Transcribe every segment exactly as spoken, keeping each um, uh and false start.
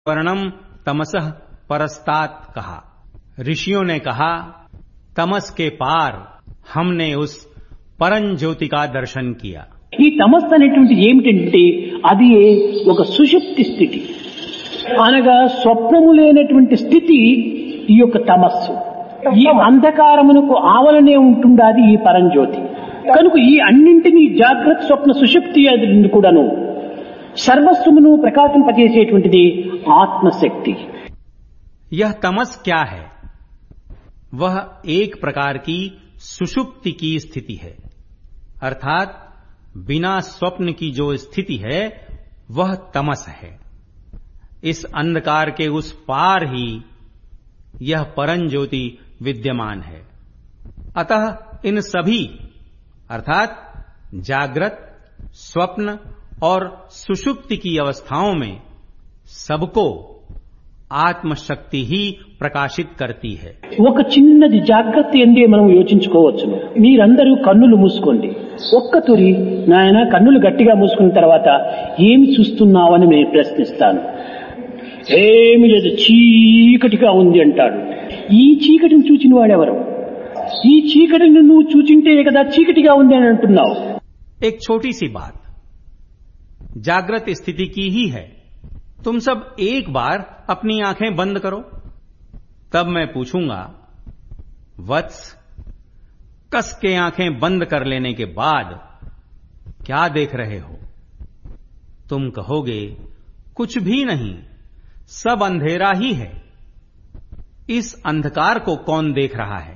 वर्णम तमसः परस्तात कहा। ऋषियों ने कहा, तमस के पार हमने उस परम ज्योति का दर्शन किया। ఈ తమస్సు అనేటువంటిది ఏమిటంటే అది ఒక సుషుప్తి స్థితి, అనగా స్వప్నము లేనటువంటి స్థితి ఈ యొక్క తమస్సు. ఈ అంధకారమునకు ఆవలనే ఉంటుండాది ఈ పరంజ్యోతి. కనుక ఈ అన్నింటినీ జాగ్రత్త స్వప్న సుషుప్తి అది కూడాను సర్వస్వమును ప్రకాశింపజేసేటువంటిది ఆత్మశక్తి. यह तमस क्या है? वह एक प्रकार की सुषुप्ति की स्थिति है, अर्थात बिना स्वप्न की जो स्थिति है वह तमस है। इस अंधकार के उस पार ही यह परम ज्योति विद्यमान है। अतः इन सभी अर्थात जागृत, स्वप्न और सुषुप्ति की अवस्थाओं में सबको ఆత్మశక్తి ही ప్రకాశిत करती है। ఒక చిన్నది జాగ్రత్త ఎందే మనం యోచించుకోవచ్చును. మీరందరూ కన్నులు మూసుకోండి. ఒక్క తురి నాయన కన్నులు గట్టిగా మూసుకున్న తర్వాత ఏమి చూస్తున్నావని నేను ప్రశ్నిస్తాను. ఏమి లేదు, చీకటిగా ఉంది అంటాడు. ఈ చీకటిని చూచిన వాడెవరు? ఈ చీకటిని నువ్వు చూచింటే కదా చీకటిగా ఉంది అని అంటున్నావు. एक छोटी सी बात जागृत स्थिति की ही है। तुम सब एक बार अपनी आंखें बंद करो, तब मैं पूछूंगा, वत्स, कस के आंखें बंद कर लेने के बाद क्या देख रहे हो? तुम कहोगे, कुछ भी नहीं, सब अंधेरा ही है। इस अंधकार को कौन देख रहा है?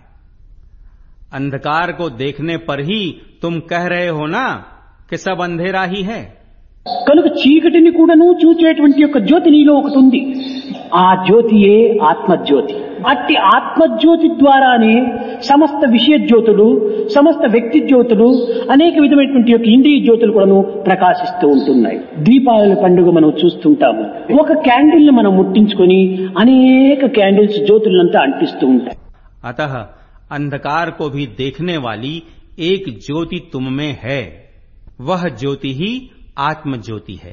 अंधकार को देखने पर ही तुम कह रहे हो ना कि सब अंधेरा ही है। కనుక చీకటిని కూడాను చూచేటువంటి యొక్క జ్యోతి నీలో ఒకటి ఉంది. ఆ జ్యోతియే ఆత్మజ్యోతి. అట్టి ఆత్మజ్యోతి ద్వారానే సమస్త విషయ జ్యోతులు, సమస్త వ్యక్తి జ్యోతులు, అనేక విధమైనటువంటి యొక్క ఇంద్రియ జ్యోతులు కూడాను ప్రకాశిస్తూ ఉంటున్నాయి. దీపావళి పండుగ మనం చూస్తుంటాము. ఒక క్యాండిల్ మనం ముట్టించుకొని అనేక క్యాండిల్స్ జ్యోతులంతా అంటిస్తూ ఉంటాయి. अतः अंधकार को भी देखने वाली एक ज्योति तुम में है, वह ज्योति ही आत्म ज्योति है।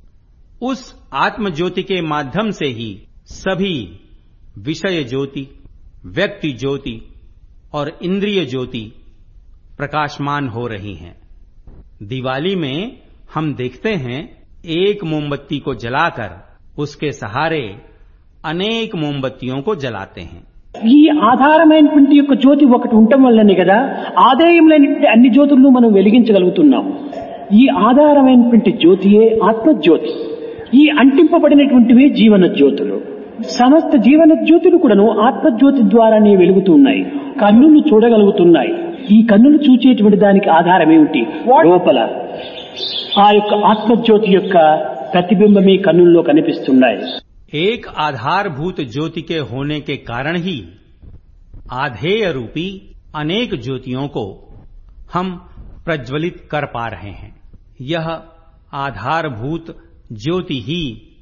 उस आत्म ज्योति के माध्यम से ही सभी विषय ज्योति, व्यक्ति ज्योति और इंद्रिय ज्योति प्रकाशमान हो रही हैं। दिवाली में हम देखते हैं, एक मोमबत्ती को जलाकर उसके सहारे अनेक मोमबत्तियों को जलाते हैं। ఈ ఆధారమైనటువంటి యొక్క జ్యోతి ఒకటి ఉండటం వల్లనే కదా ఆదాయములైనటువంటి అన్ని జ్యోతులను మనం వెలిగించగలుగుతున్నాము. ఈ ఆధారమైనటువంటి జ్యోతియే ఆత్మజ్యోతి. ఈ అంటింపబడినటువంటివే జీవన జ్యోతులు. సమస్త జీవన జ్యోతులు కూడాను ఆత్మజ్యోతి ద్వారానే వెలుగుతున్నాయి. కన్నులు చూడగలుగుతున్నాయి. ఈ కన్నులు చూచేటువంటి దానికి ఆధారం ఏమిటి? లోపల ఆ యొక్క ఆత్మజ్యోతి యొక్క ప్రతిబింబమే కన్నుల్లో కనిపిస్తున్నాయి. एक आधारभूत ज्योति के होने के कारण ही आधेय रूपी अनेक ज्योतियों को हम प्रज्वलित कर पा रहे हैं। यह आधारभूत ज्योति ही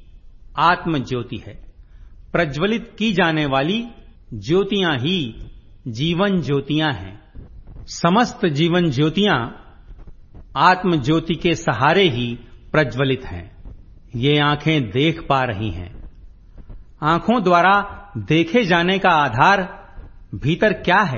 आत्म ज्योति है। प्रज्वलित की जाने वाली ज्योतियां ही जीवन ज्योतियां हैं। समस्त जीवन ज्योतियां आत्म ज्योति के सहारे ही प्रज्वलित हैं। ये आंखें देख पा रही हैं। आंखों द्वारा देखे जाने का आधार भीतर क्या है?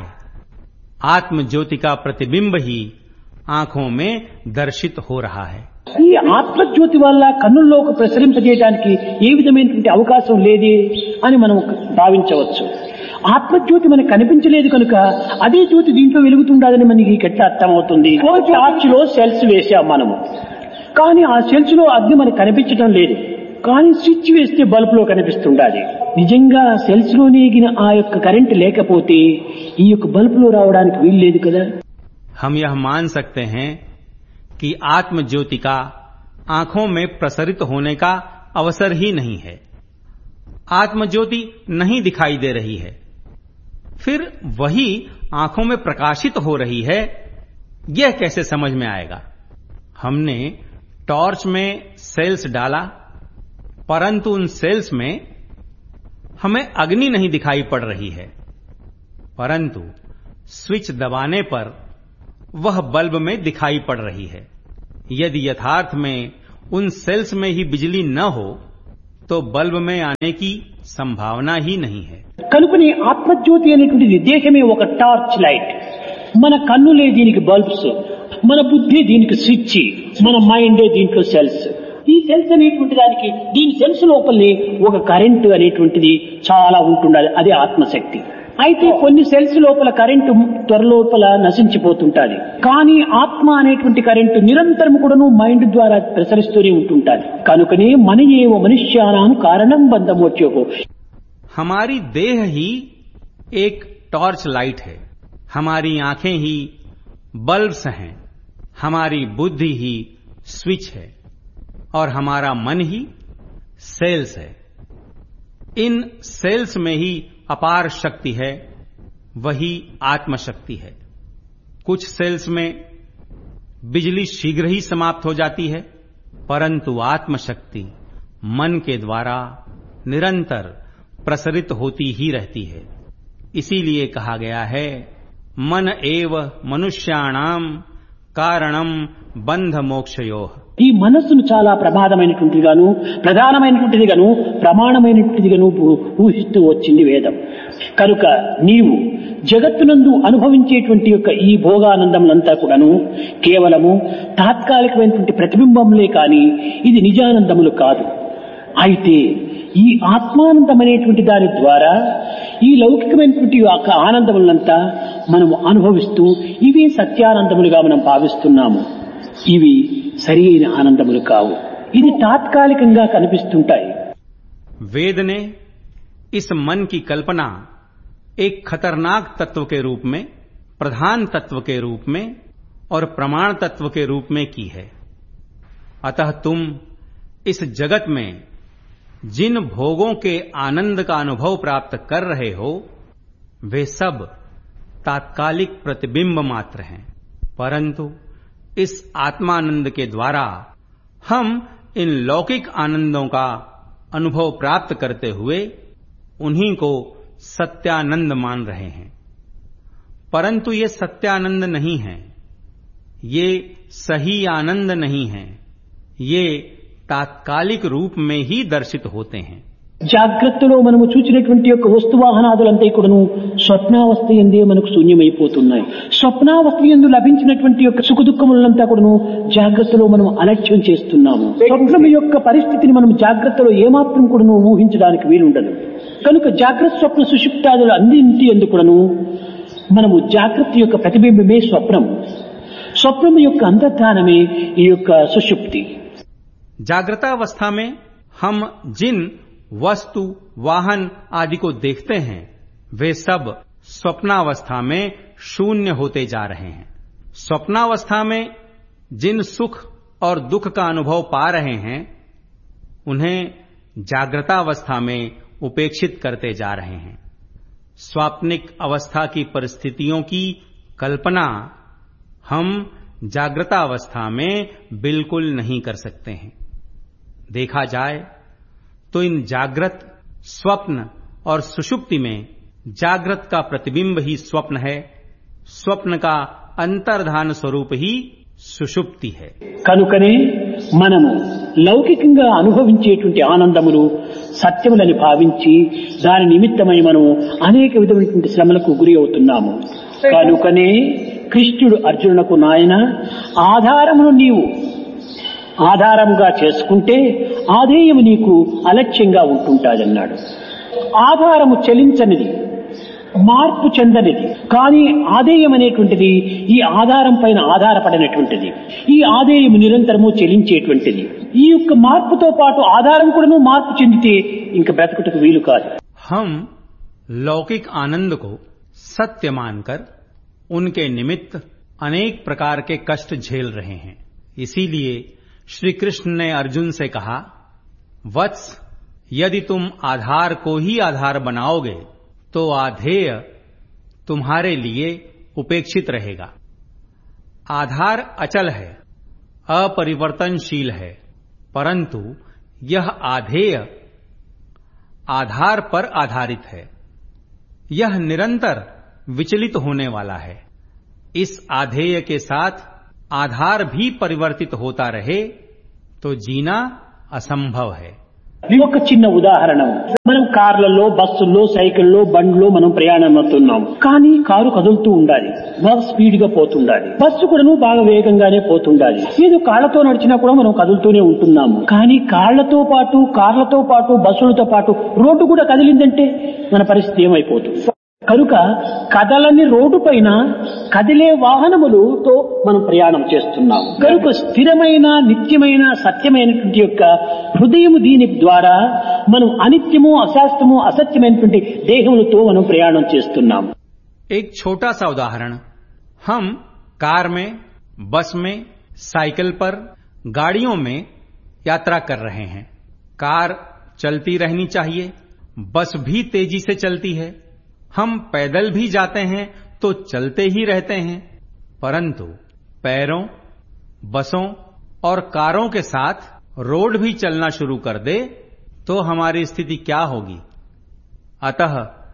आत्म ज्योति का प्रतिबिंब ही आंखों में दर्शित हो रहा है। ఈ ఆత్మజ్యోతి వల్ల కన్నుల్లోకి ప్రసరింపజేయడానికి ఏ విధమైనటువంటి అవకాశం లేదే అని మనం భావించవచ్చు. ఆత్మజ్యోతి మనకు కనిపించలేదు కనుక అదే జ్యోతి దీంట్లో వెలుగుతుండదని మనకి ఎట్లా అర్థమవుతుంది? టార్చ్ లో సెల్స్ వేసాం మనము, కానీ ఆ సెల్స్ లో అగ్ని మనకు కనిపించడం లేదు. కానీ స్విచ్ వేస్తే బల్బ్ లో కనిపిస్తుండాలి. నిజంగా సెల్స్ లో నేగిన ఆ యొక్క కరెంట్ లేకపోతే ఈ యొక్క బల్బ్ లో రావడానికి వీలు లేదు కదా. हम यह मान सकते हैं कि आत्म ज्योति का आंखों में प्रसरित होने का अवसर ही नहीं है। आत्म ज्योति नहीं दिखाई दे रही है, फिर वही आंखों में प्रकाशित हो रही है, यह कैसे समझ में आएगा? हमने टॉर्च में सेल्स डाला, परंतु उन सेल्स में हमें अग्नि नहीं दिखाई पड़ रही है, परंतु स्विच दबाने पर वह बल्ब में दिखाई पड़ रही है। यदि यथार्थ में उन सेल्स में ही बिजली न हो तो बल्ब में आने की संभावना ही नहीं है। కనుకని ఆత్మజ్యోతి అనేటువంటిది దేహమే ఒక టార్చ్ లైట్. మన కన్నులే దీనికి బల్బ్స్, మన బుద్ధి దీనికి స్విచ్, మన మైండే దీంట్లో సెల్స్. ఈ సెల్స్ అనేటువంటి దానికి దీని సెల్స్ లోపలనే ఒక కరెంటు అనేటువంటిది చాలా ఉంటుండాలి. అదే ఆత్మశక్తి. అయితే కొన్ని సెల్స్ లోపల కరెంటు త్వర లోపల నశించిపోతుంటాది. కానీ ఆత్మ అనేటువంటి కరెంటు నిరంతరం కూడాను మైండ్ ద్వారా ప్రసరిస్తూనే ఉంటుంటాది. కనుకనే మన ఏవ మనుష్యానాం కారణం బంధమోచ్యోహో. हमारी देह ही एक टॉर्च लाइट है, हमारी आंखें ही बल्ब्स हैं, हमारी बुद्धि ही स्विच है और हमारा मन ही सेल्स है. इन सेल्स में ही अपार शक्ति है, वही आत्मशक्ति है. कुछ सेल्स में बिजली शीघ्र ही समाप्त हो जाती है, परंतु आत्मशक्ति मन के द्वारा निरंतर प्रसरित होती ही रहती है. इसीलिए कहा गया है मन एव मनुष्याणाम कारणम बंध मोक्षयोः. ఈ మనస్సును చాలా ప్రమాదమైనటువంటిదిగాను ప్రధానమైనటువంటిదిగాను ప్రమాణమైనటువంటిదిగాను ఊహిస్తూ వచ్చింది వేదం. కనుక నీవు జగత్తునందు అనుభవించేటువంటి యొక్క ఈ భోగానందములంతా కూడాను కేవలము తాత్కాలికమైనటువంటి ప్రతిబింబంలే కాని ఇది నిజానందములు కాదు. అయితే ఈ ఆత్మానందం అనేటువంటి దాని ద్వారా ఈ లౌకికమైనటువంటి యొక్క ఆనందములంతా మనము అనుభవిస్తూ ఇవే సత్యానందములుగా మనం భావిస్తున్నాము. ఇవి సరి అయిన ఆనందములు కావు. ఇది తాత్కాలికంగా కనిపిస్తుంటాయి. वेद ने इस मन की कल्पना एक खतरनाक तत्व के रूप में, प्रधान तत्व के रूप में और प्रमाण तत्व के रूप में की है. अतः तुम इस जगत में जिन भोगों के आनंद का अनुभव प्राप्त कर रहे हो वे सब तात्कालिक प्रतिबिंब मात्र हैं, परंतु इस आत्मानंद के द्वारा हम इन लौकिक आनंदों का अनुभव प्राप्त करते हुए उन्हीं को सत्यानंद मान रहे हैं. परंतु ये सत्यानंद नहीं है, ये सही आनंद नहीं है, ये तात्कालिक रूप में ही दर्शित होते हैं. జాగ్రత్తలో మనము చూచినటువంటి యొక్క వస్తువాహనాదులంతా కూడాను స్వప్నావస్థ ఎందే మనకు శూన్యమైపోతున్నాయి. స్వప్నావస్థ యందు లభించినటువంటి యొక్క సుఖ దుఃఖములంతా కూడాను జాగ్రత్తలో మనం అలక్ష్యం చేస్తున్నాము. స్వప్నం యొక్క పరిస్థితిని మనం జాగ్రత్తలో ఏమాత్రం కూడాను ఊహించడానికి వీలుండదు. కనుక జాగ్రత్త స్వప్న సుషుప్తాదులు అన్నింటి యందు కూడాను మనము జాగ్రత్త యొక్క ప్రతిబింబమే స్వప్నం, స్వప్నం యొక్క అంతర్ధానమే ఈ యొక్క సుషుప్తి. जागृतावस्था में हम जिन वस्तु वाहन आदि को देखते हैं वे सब स्वप्नावस्था में शून्य होते जा रहे हैं. स्वप्नावस्था में जिन सुख और दुख का अनुभव पा रहे हैं उन्हें जागृतावस्था में उपेक्षित करते जा रहे हैं. स्वाप्निक अवस्था की परिस्थितियों की कल्पना हम जागृतावस्था में बिल्कुल नहीं कर सकते हैं. देखा जाए तो इन जागृत, स्वप्न और सुषुप्ति में जागृत का प्रतिबिंब ही स्वप्न है, स्वप्न का अंतर्धान स्वरूप ही సుషుప్తి है. కనుకనే మనము లౌకికంగా అనుభవించేటువంటి ఆనందములు సత్యములని భావించి దాని నిమిత్తమై మనము అనేక విధమైనటువంటి శ్రమలకు గురి అవుతున్నాము. కనుకనే కృష్ణుడు అర్జునునకు నాయన ఆధారమును నీవు ఆధారముగా చేసుకుంటే ఆధేయము నీకు అలక్ష్యంగా ఉంటుంటాదన్నాడు. ఆధారము చలించనిది, మార్పు చెందనిది, కానీ ఆధేయం అనేటువంటిది ఈ ఆధారం పైన ఆధారపడినటువంటిది. ఈ ఆధేయం నిరంతరము చెలించేటువంటిది. ఈ యొక్క మార్పుతో పాటు ఆధారం కూడాను మార్పు చెందితే ఇంక బ్రతకుటకు వీలు కాదు. हम लौकिक आनंद को सत्य मानकर उनके निमित्त अनेक प्रकार के कष्ट झेल रहे हैं. इसीलिए श्री कृष्ण ने अर्जुन से कहा, वत्स यदि तुम आधार को ही आधार बनाओगे तो आधेय तुम्हारे लिए उपेक्षित रहेगा. आधार अचल है, अपरिवर्तनशील है, परंतु यह आधेय आधार पर आधारित है. यह निरंतर विचलित होने वाला है. इस आधेय के साथ आधार भी परिवर्तित होता रहे तो जीना असंभव है. ఒక చిన్న ఉదాహరణ, మనం కార్లలో, బస్సుల్లో, సైకిల్లో, బండ్లో మనం ప్రయాణం అవుతున్నాం. కానీ కారు కదులుతూ ఉండాలి, బాగా స్పీడ్ గా పోతుండాలి. బస్సు కూడాను బాగా వేగంగానే పోతుండాలి. ఏదో కాళ్లతో నడిచినా కూడా మనం కదులుతూనే ఉంటున్నాము. కానీ కాళ్లతో పాటు, కార్లతో పాటు, బస్సులతో పాటు రోడ్డు కూడా కదిలిందంటే మన పరిస్థితి ఏమైపోతుంది? కనుక కదలని రోడ్డు పైన కదిలే వాహనములతో మనం ప్రయాణం చేస్తున్నాం. కనుక స్థిరమైన, నిత్యమైన, సత్యమైనటువంటి యొక్క హృదయము దీని ద్వారా మనం అనిత్యము, అశాస్త్రము, అసత్యమైనటువంటి దేహములతో మనం ప్రయాణం చేస్తున్నాం. एक छोटा सा उदाहरण, हम कार में, बस में, साइकिल पर, गाड़ियों में यात्रा कर रहे हैं. कार चलती रहनी चाहिए, बस भी तेजी से चलती है, हम पैदल भी जाते हैं तो चलते ही रहते हैं. परंतु पैरों, बसों और कारों के साथ रोड भी चलना शुरू कर दे तो हमारी स्थिति क्या होगी? अतः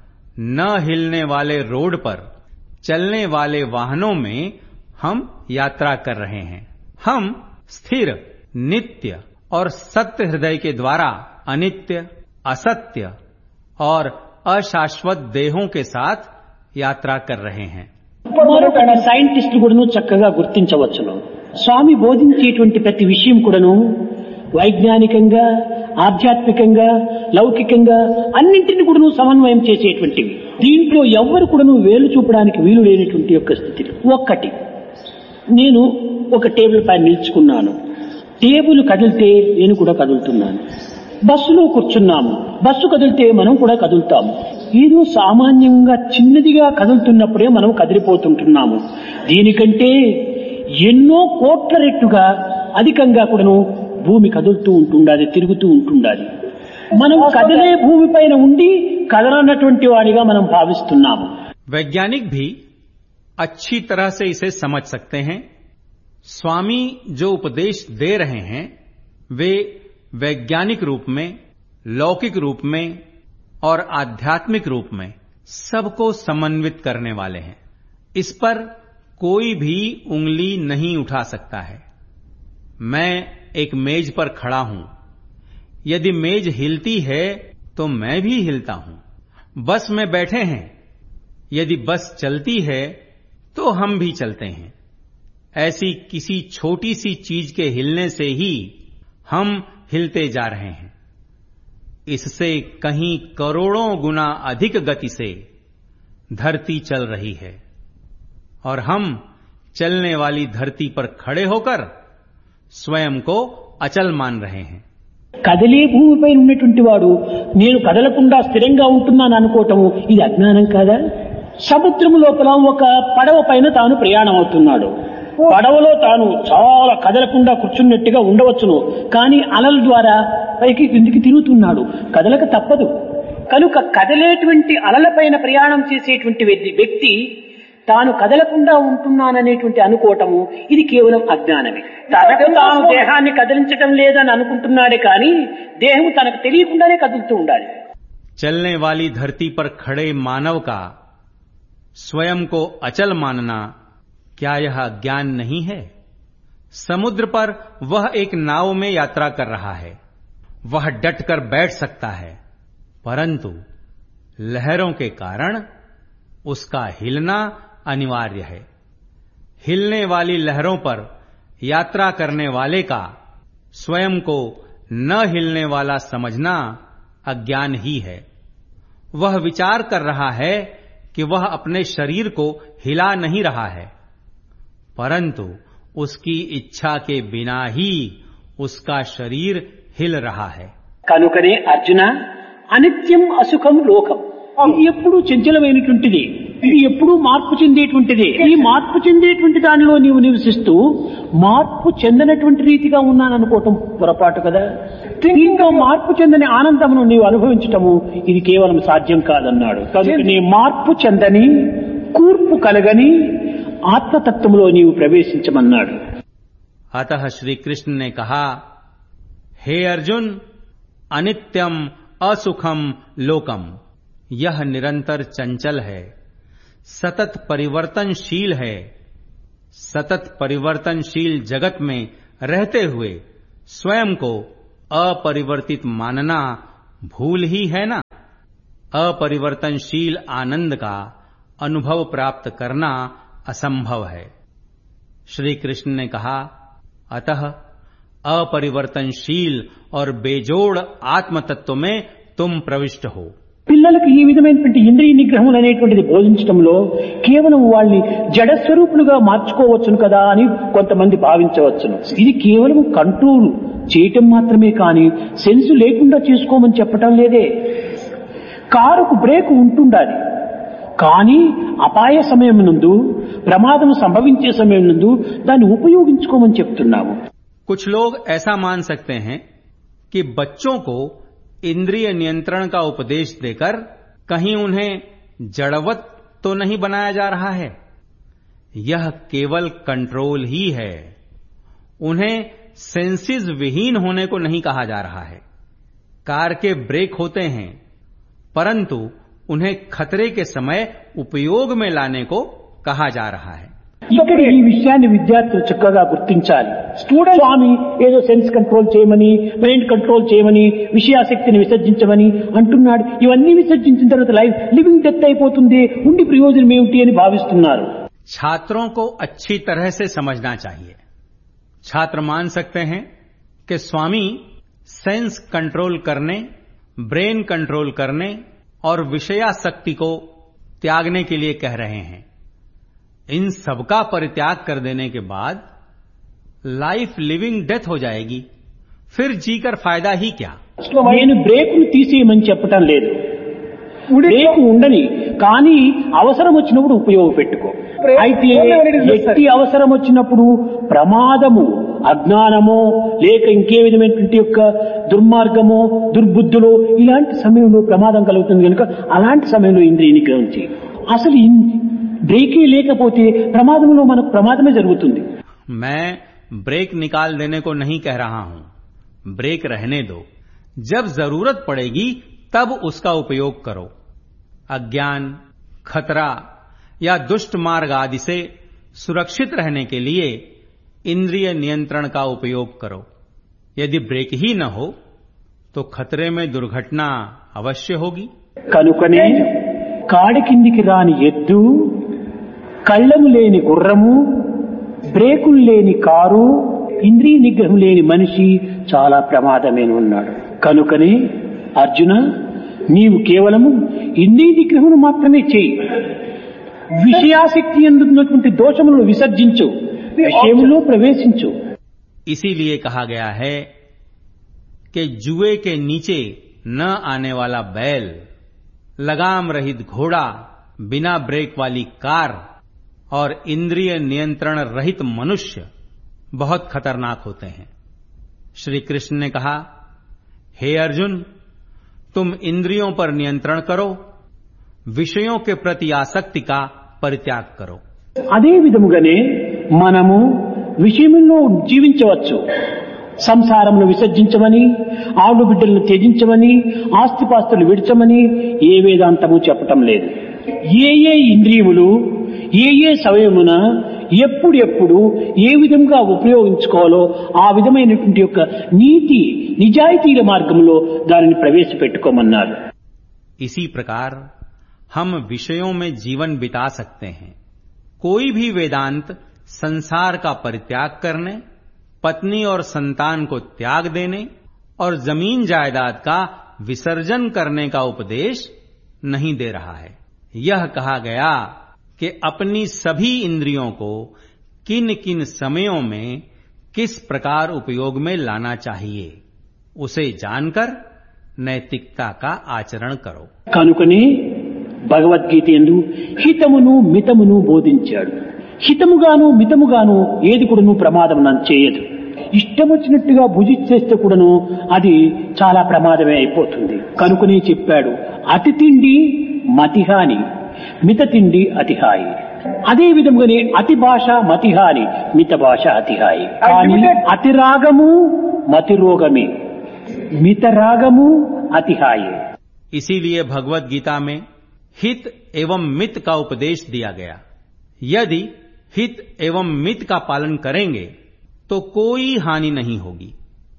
न हिलने वाले रोड पर चलने वाले वाहनों में हम यात्रा कर रहे हैं. हम स्थिर, नित्य और सत्य हृदय के द्वारा अनित्य, असत्य और अशाश्वत देहों के साथ यात्रा कर रहे हैं. మరొక సైంటిస్టులు కూడాను చక్కగా గుర్తించవచ్చును. స్వామి బోధించేటువంటి ప్రతి విషయం కూడాను వైజ్ఞానికంగా, ఆధ్యాత్మికంగా, లౌకికంగా అన్నింటిని కూడాను సమన్వయం చేసేటువంటివి. దీంట్లో ఎవ్వరు కూడాను వేలు చూపడానికి వీలు లేనటువంటి యొక్క స్థితి. ఒక్కటి, నేను ఒక టేబుల్ పైన నిల్చుకున్నాను, టేబుల్ కదిలితే నేను కూడా కదులుతున్నాను. బస్సులో కూర్చున్నాము, బస్సు కదిలితే మనం కూడా కదులుతాము. ఏదో సామాన్యంగా చిన్నదిగా కదులుతున్నప్పుడే మనం కదిలిపోతుంటున్నాము. దీనికంటే ఎన్నో కోట్ల రెట్టుగా అధికంగా కూడాను భూమి కదులుతూ ఉంటుండాలి, తిరుగుతూ ఉంటుండాలి. మనం కదిలే భూమి పైన ఉండి కదలనటువంటి వాడిగా మనం భావిస్తున్నాము. वैज्ञानिक भी अच्छी तरह से इसे समझ सकते हैं. स्वामी जो उपदेश दे रहे हैं वे वैज्ञानिक रूप में, लौकिक रूप में और आध्यात्मिक रूप में सबको समन्वित करने वाले हैं. इस पर कोई भी उंगली नहीं उठा सकता है. मैं एक मेज पर खड़ा हूं, यदि मेज हिलती है तो मैं भी हिलता हूं. बस में बैठे हैं, यदि बस चलती है तो हम भी चलते हैं. ऐसी किसी छोटी सी चीज के हिलने से ही हम हिलते जा रहे हैं. इससे कहीं करोड़ों गुना अधिक गति से धरती चल रही है और हम चलने वाली धरती पर खड़े होकर स्वयं को अचल मान रहे हैं. కదిలే భూమిపై ఉన్నటువంటి వాడు నేను కదలకుండా స్థిరంగా ఉంటున్నాను అనుకోవటము ఇది అజ్ఞానం కాదా? సముద్రము లోపల ఒక పడవ పైన తాను ప్రయాణం అవుతున్నాడు. పడవలో తాను చాలా కదలకుండా కూర్చున్నట్టుగా ఉండవచ్చును, కానీ అలల ద్వారా పైకి కిందికి తిరుగుతున్నాడు, కదలక తప్పదు. కనుక కదలేటువంటి అలల పైన ప్రయాణం చేసేటువంటి వ్యక్తి తాను కదలకుండా ఉంటున్నాననేటువంటి అనుకోవటము ఇది కేవలం అజ్ఞానమే. తనకు తాను దేహాన్ని కదిలించటం లేదని అనుకుంటున్నాడే కానీ దేహము తనకు తెలియకుండానే కదులుతూ ఉండాలి. चलने वाली धरती पर खड़े मानव का स्वयं को अचल मानना क्या यह ज्ञान नहीं है? समुद्र पर वह एक नाव में यात्रा कर रहा है, वह डटकर बैठ सकता है, परंतु लहरों के कारण उसका हिलना अनिवार्य है. हिलने वाली लहरों पर यात्रा करने वाले का स्वयं को न हिलने वाला समझना अज्ञान ही है. वह विचार कर रहा है कि वह अपने शरीर को हिला नहीं रहा है, परंतु उसकी इच्छा के बिना ही उसका शरीर हिल रहा है. కనుకనే అర్జున, అనిత్యం అసుఖం లోకం ఇది ఎప్పుడూ చంచలమైనటువంటిది, ఇది ఎప్పుడూ మార్పు చెందేటువంటిది. ఈ మార్పు చెందేటువంటి దానిలో నీవు నివసిస్తూ మార్పు చెందనటువంటి రీతిగా ఉన్నాననుకోవటం పొరపాటు కదా. దీంట్లో మార్పు చెందని ఆనందమును నీవు అనుభవించటము ఇది కేవలం సాధ్యం కాదన్నాడు. కనుక నీ మార్పు చెందని, కూర్పు కలగని ఆత్మతత్వంలో నీవు ప్రవేశించమన్నాడు. अतः श्री कृष्ण ने कहा, हे अर्जुन, अनित्यम असुखम लोकम यह निरंतर चंचल है, सतत परिवर्तनशील है. सतत परिवर्तनशील जगत में रहते हुए स्वयं को अपरिवर्तित मानना भूल ही है ना। अपरिवर्तनशील आनंद का अनुभव प्राप्त करना असंभव है। श्री कृष्ण ने कहा, अतः अपरिवर्तनशील और बेजोड़ आत्म तत्व में तुम प्रविष्ट हो। పిల్లలకు ఈ విధమైనటువంటి ఇంద్రియ నిగ్రహం అనేటువంటిది బోధించడంలో కేవలం వాళ్ళని జడస్వరూపులుగా మార్చుకోవచ్చును కదా అని కొంతమంది భావించవచ్చును. ఇది కేవలం కంట్రోల్ చేయటం మాత్రమే కానీ సెన్స్ లేకుండా చేసుకోమని చెప్పటం లేదే. కారుకు బ్రేక్ ఉంటుండాలి కానీ అపాయ సమయం నందు ప్రమాదం సంభవించే సమయం నందు దాన్ని ఉపయోగించుకోమని చెప్తున్నాము. कुछ लोग ऐसा मान सकते हैं कि बच्चों को इंद्रिय नियंत्रण का उपदेश देकर कहीं उन्हें जड़वत तो नहीं बनाया जा रहा है। यह केवल कंट्रोल ही है। उन्हें सेंसेस विहीन होने को नहीं कहा जा रहा है। कार के ब्रेक होते हैं परंतु उन्हें खतरे के समय उपयोग में लाने को कहा जा रहा है। ఇక్కడ ఈ విషయాన్ని విద్యార్థులు చక్కగా గుర్తించాలి. స్టూడెంట్ స్వామి ఏదో సెన్స్ కంట్రోల్ చేయమని, మైండ్ కంట్రోల్ చేయమని, విషయాసక్తిని విసర్జించమని అంటున్నాడు. ఇవన్నీ విసర్జించిన తర్వాత లైఫ్ లివింగ్ డెత్ అయిపోతుంది, ఉండి ప్రయోజనం ఏమిటి అని భావిస్తున్నారు. छात्रों को अच्छी तरह से समझना चाहिए। छात्र मान सकते हैं कि स्वामी सेंस कंट्रोल करने, ब्रेन कंट्रोल करने और विषयासक्ति को त्यागने के लिए कह रहे हैं। इन सबका परित्याग कर देने के बाद लाइफ लिविंग डेथ हो जाएगी, फिर जीकर फायदा ही क्या। నేను బ్రేకును తీసేయమని చెప్పటం లేదు. బ్రేక్ ఉండని కానీ అవసరం వచ్చినప్పుడు ఉపయోగపెట్టుకో. అయితే ఎట్టి అవసరం వచ్చినప్పుడు ప్రమాదము, అజ్ఞానమో లేక ఇంకే విధమైనటువంటి యొక్క దుర్మార్గమో దుర్బుద్ధులో ఇలాంటి సమయంలో ప్రమాదం కలుగుతుంది కనుక అలాంటి సమయంలో ఇంద్రియ నిగ్రహం చేయి. అసలు బ్రేకే లేకపోతే ప్రమాదంలో మనకు ప్రమాదమే జరుగుతుంది. मैं ब्रेक निकाल देने को नहीं कह रहा हूं, ब्रेक रहने दो। जब जरूरत पड़ेगी तब उसका उपयोग करो। अज्ञान, खतरा या दुष्ट मार्ग आदि से सुरक्षित रहने के लिए इंद्रिय नियंत्रण का उपयोग करो। यदि ब्रेक ही न हो तो खतरे में दुर्घटना अवश्य होगी। కనుకనే కాడి కిందికి రాని ఎద్దు, కళ్ళము లేని గుర్రము, బ్రేకులు లేని కారు, ఇంద్రియ నిగ్రహం లేని మనిషి చాలా ప్రమాదమైన ఉన్నాడు. కనుకనే అర్జున, నీవు కేవలము ఇంద్రియ నిగ్రహం మాత్రమే చేయి. విషయాసక్తి ఎందుకున్నటువంటి దోషములను విసర్జించు, విషయములో ప్రవేశించు. इसीलिए कहा गया है कि जुए के नीचे न आने वाला बैल, लगाम रहित घोड़ा, बिना ब्रेक वाली कार और इंद्रिय नियंत्रण रहित मनुष्य बहुत खतरनाक होते हैं। श्री कृष्ण ने कहा, हे अर्जुन, तुम इंद्रियों पर नियंत्रण करो, विषयों के प्रति आसक्ति का परित्याग करो। అదే విధముగానే మనము విషయంలో జీవించవచ్చు. సంసారమును విసర్జించమని, ఆవులు బిడ్డలను త్యజించమని, ఆస్తిపాస్తులు విడిచమని ఏ వేదాంతము చెప్పటం లేదు. ఏ ఏ ఇంద్రియములు ఏ ఏ సమయమున ఎప్పుడు ఎప్పుడు ఏ విధంగా ఉపయోగించుకోవాలో ఆ విధమైనటువంటి యొక్క నీతి నిజాయితీల మార్గంలో దానిని ప్రవేశపెట్టుకోమన్నారు. इसी प्रकार हम विषयों में जीवन बिता सकते हैं। कोई भी वेदांत संसार का परित्याग करने, पत्नी और संतान को त्याग देने और जमीन जायदाद का विसर्जन करने का उपदेश नहीं दे रहा है। यह कहा गया कि अपनी सभी इंद्रियों को किन किन समयों में किस प्रकार उपयोग में लाना चाहिए, उसे जानकर नैतिकता का आचरण करो। కనుకనే భగవద్గీత యందు హితమును మితమును బోధించాడు. హితముగాను మితముగాను ఏది కూడాను ప్రమాదం చేయదు. ఇష్టం వచ్చినట్టుగా భుజించేస్తే కూడాను అది చాలా ప్రమాదమే అయిపోతుంది. కనుకనే చెప్పాడు, అతి తిండి మతిహాని, మిత తిండి అతిహాయి. అదే విధంగానే అతి భాష మతిహాని, మిత భాష అతిహాయి. కానీ అతి రాగము మతి రోగమే, మిత రాగము అతిహాయి. इसीलिए भगवत गीता में हित एवं मित का उपदेश दिया गया। यदि हित एवं मित का पालन करेंगे तो कोई हानि नहीं होगी।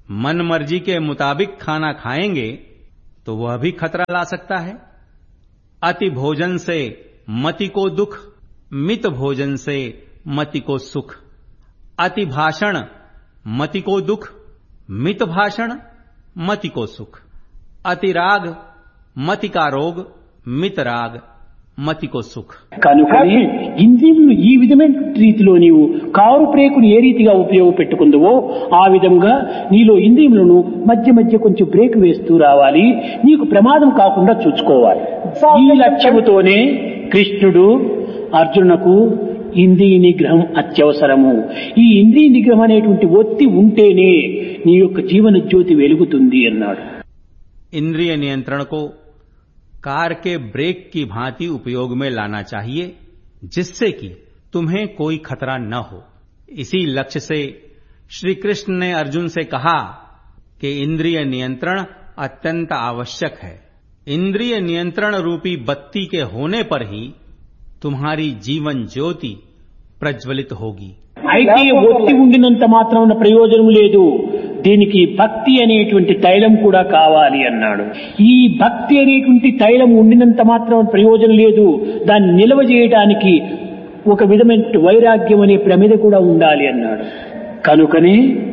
मन मर्जी के मुताबिक खाना खाएंगे तो वह भी खतरा ला सकता है। अति भोजन से मति को दुख, मित भोजन से मति को सुख। अति भाषण मति को दुख, मित भाषण मति को सुख। अति राग मति का रोग, మిత రాగ్ మతికో సుఖ్. కనుకనే ఇంద్రియములు ఈ విధమైన రీతిలో నీవు కారు బ్రేకును ఏ రీతిగా ఉపయోగపెట్టుకుందువో ఆ విధంగా నీలో ఇంద్రియములను మధ్య మధ్య కొంచెం బ్రేక్ వేస్తూ రావాలి, నీకు ప్రమాదం కాకుండా చూసుకోవాలి. ఈ లక్ష్యముతోనే కృష్ణుడు అర్జునునకు ఇంద్రియ నిగ్రహం అత్యవసరము, ఈ ఇంద్రియ నిగ్రహం అనేటువంటి ఒత్తి ఉంటేనే నీ యొక్క జీవన జ్యోతి వెలుగుతుంది అన్నాడు. इंद्रिय नियंत्रण को कार के ब्रेक की भांति उपयोग में लाना चाहिए, जिससे कि तुम्हें कोई खतरा न हो. इसी लक्ष्य से श्री कृष्ण ने अर्जुन से कहा कि इंद्रिय नियंत्रण अत्यंत आवश्यक है. इंद्रिय नियंत्रण रूपी बत्ती के होने पर ही तुम्हारी जीवन ज्योति प्रज्वलित होगी. అయితే ఒత్తి ఉండినంత మాత్రాన ప్రయోజనం లేదు, దీనికి భక్తి అనేటువంటి తైలం కూడా కావాలి అన్నాడు. ఈ భక్తి అనేటువంటి తైలం ఉండినంత మాత్రం ప్రయోజనం లేదు, దాన్ని నిల్వ చేయడానికి ఒక విధమైన వైరాగ్యం అనే ప్రమిద కూడా ఉండాలి అన్నాడు. కనుకనే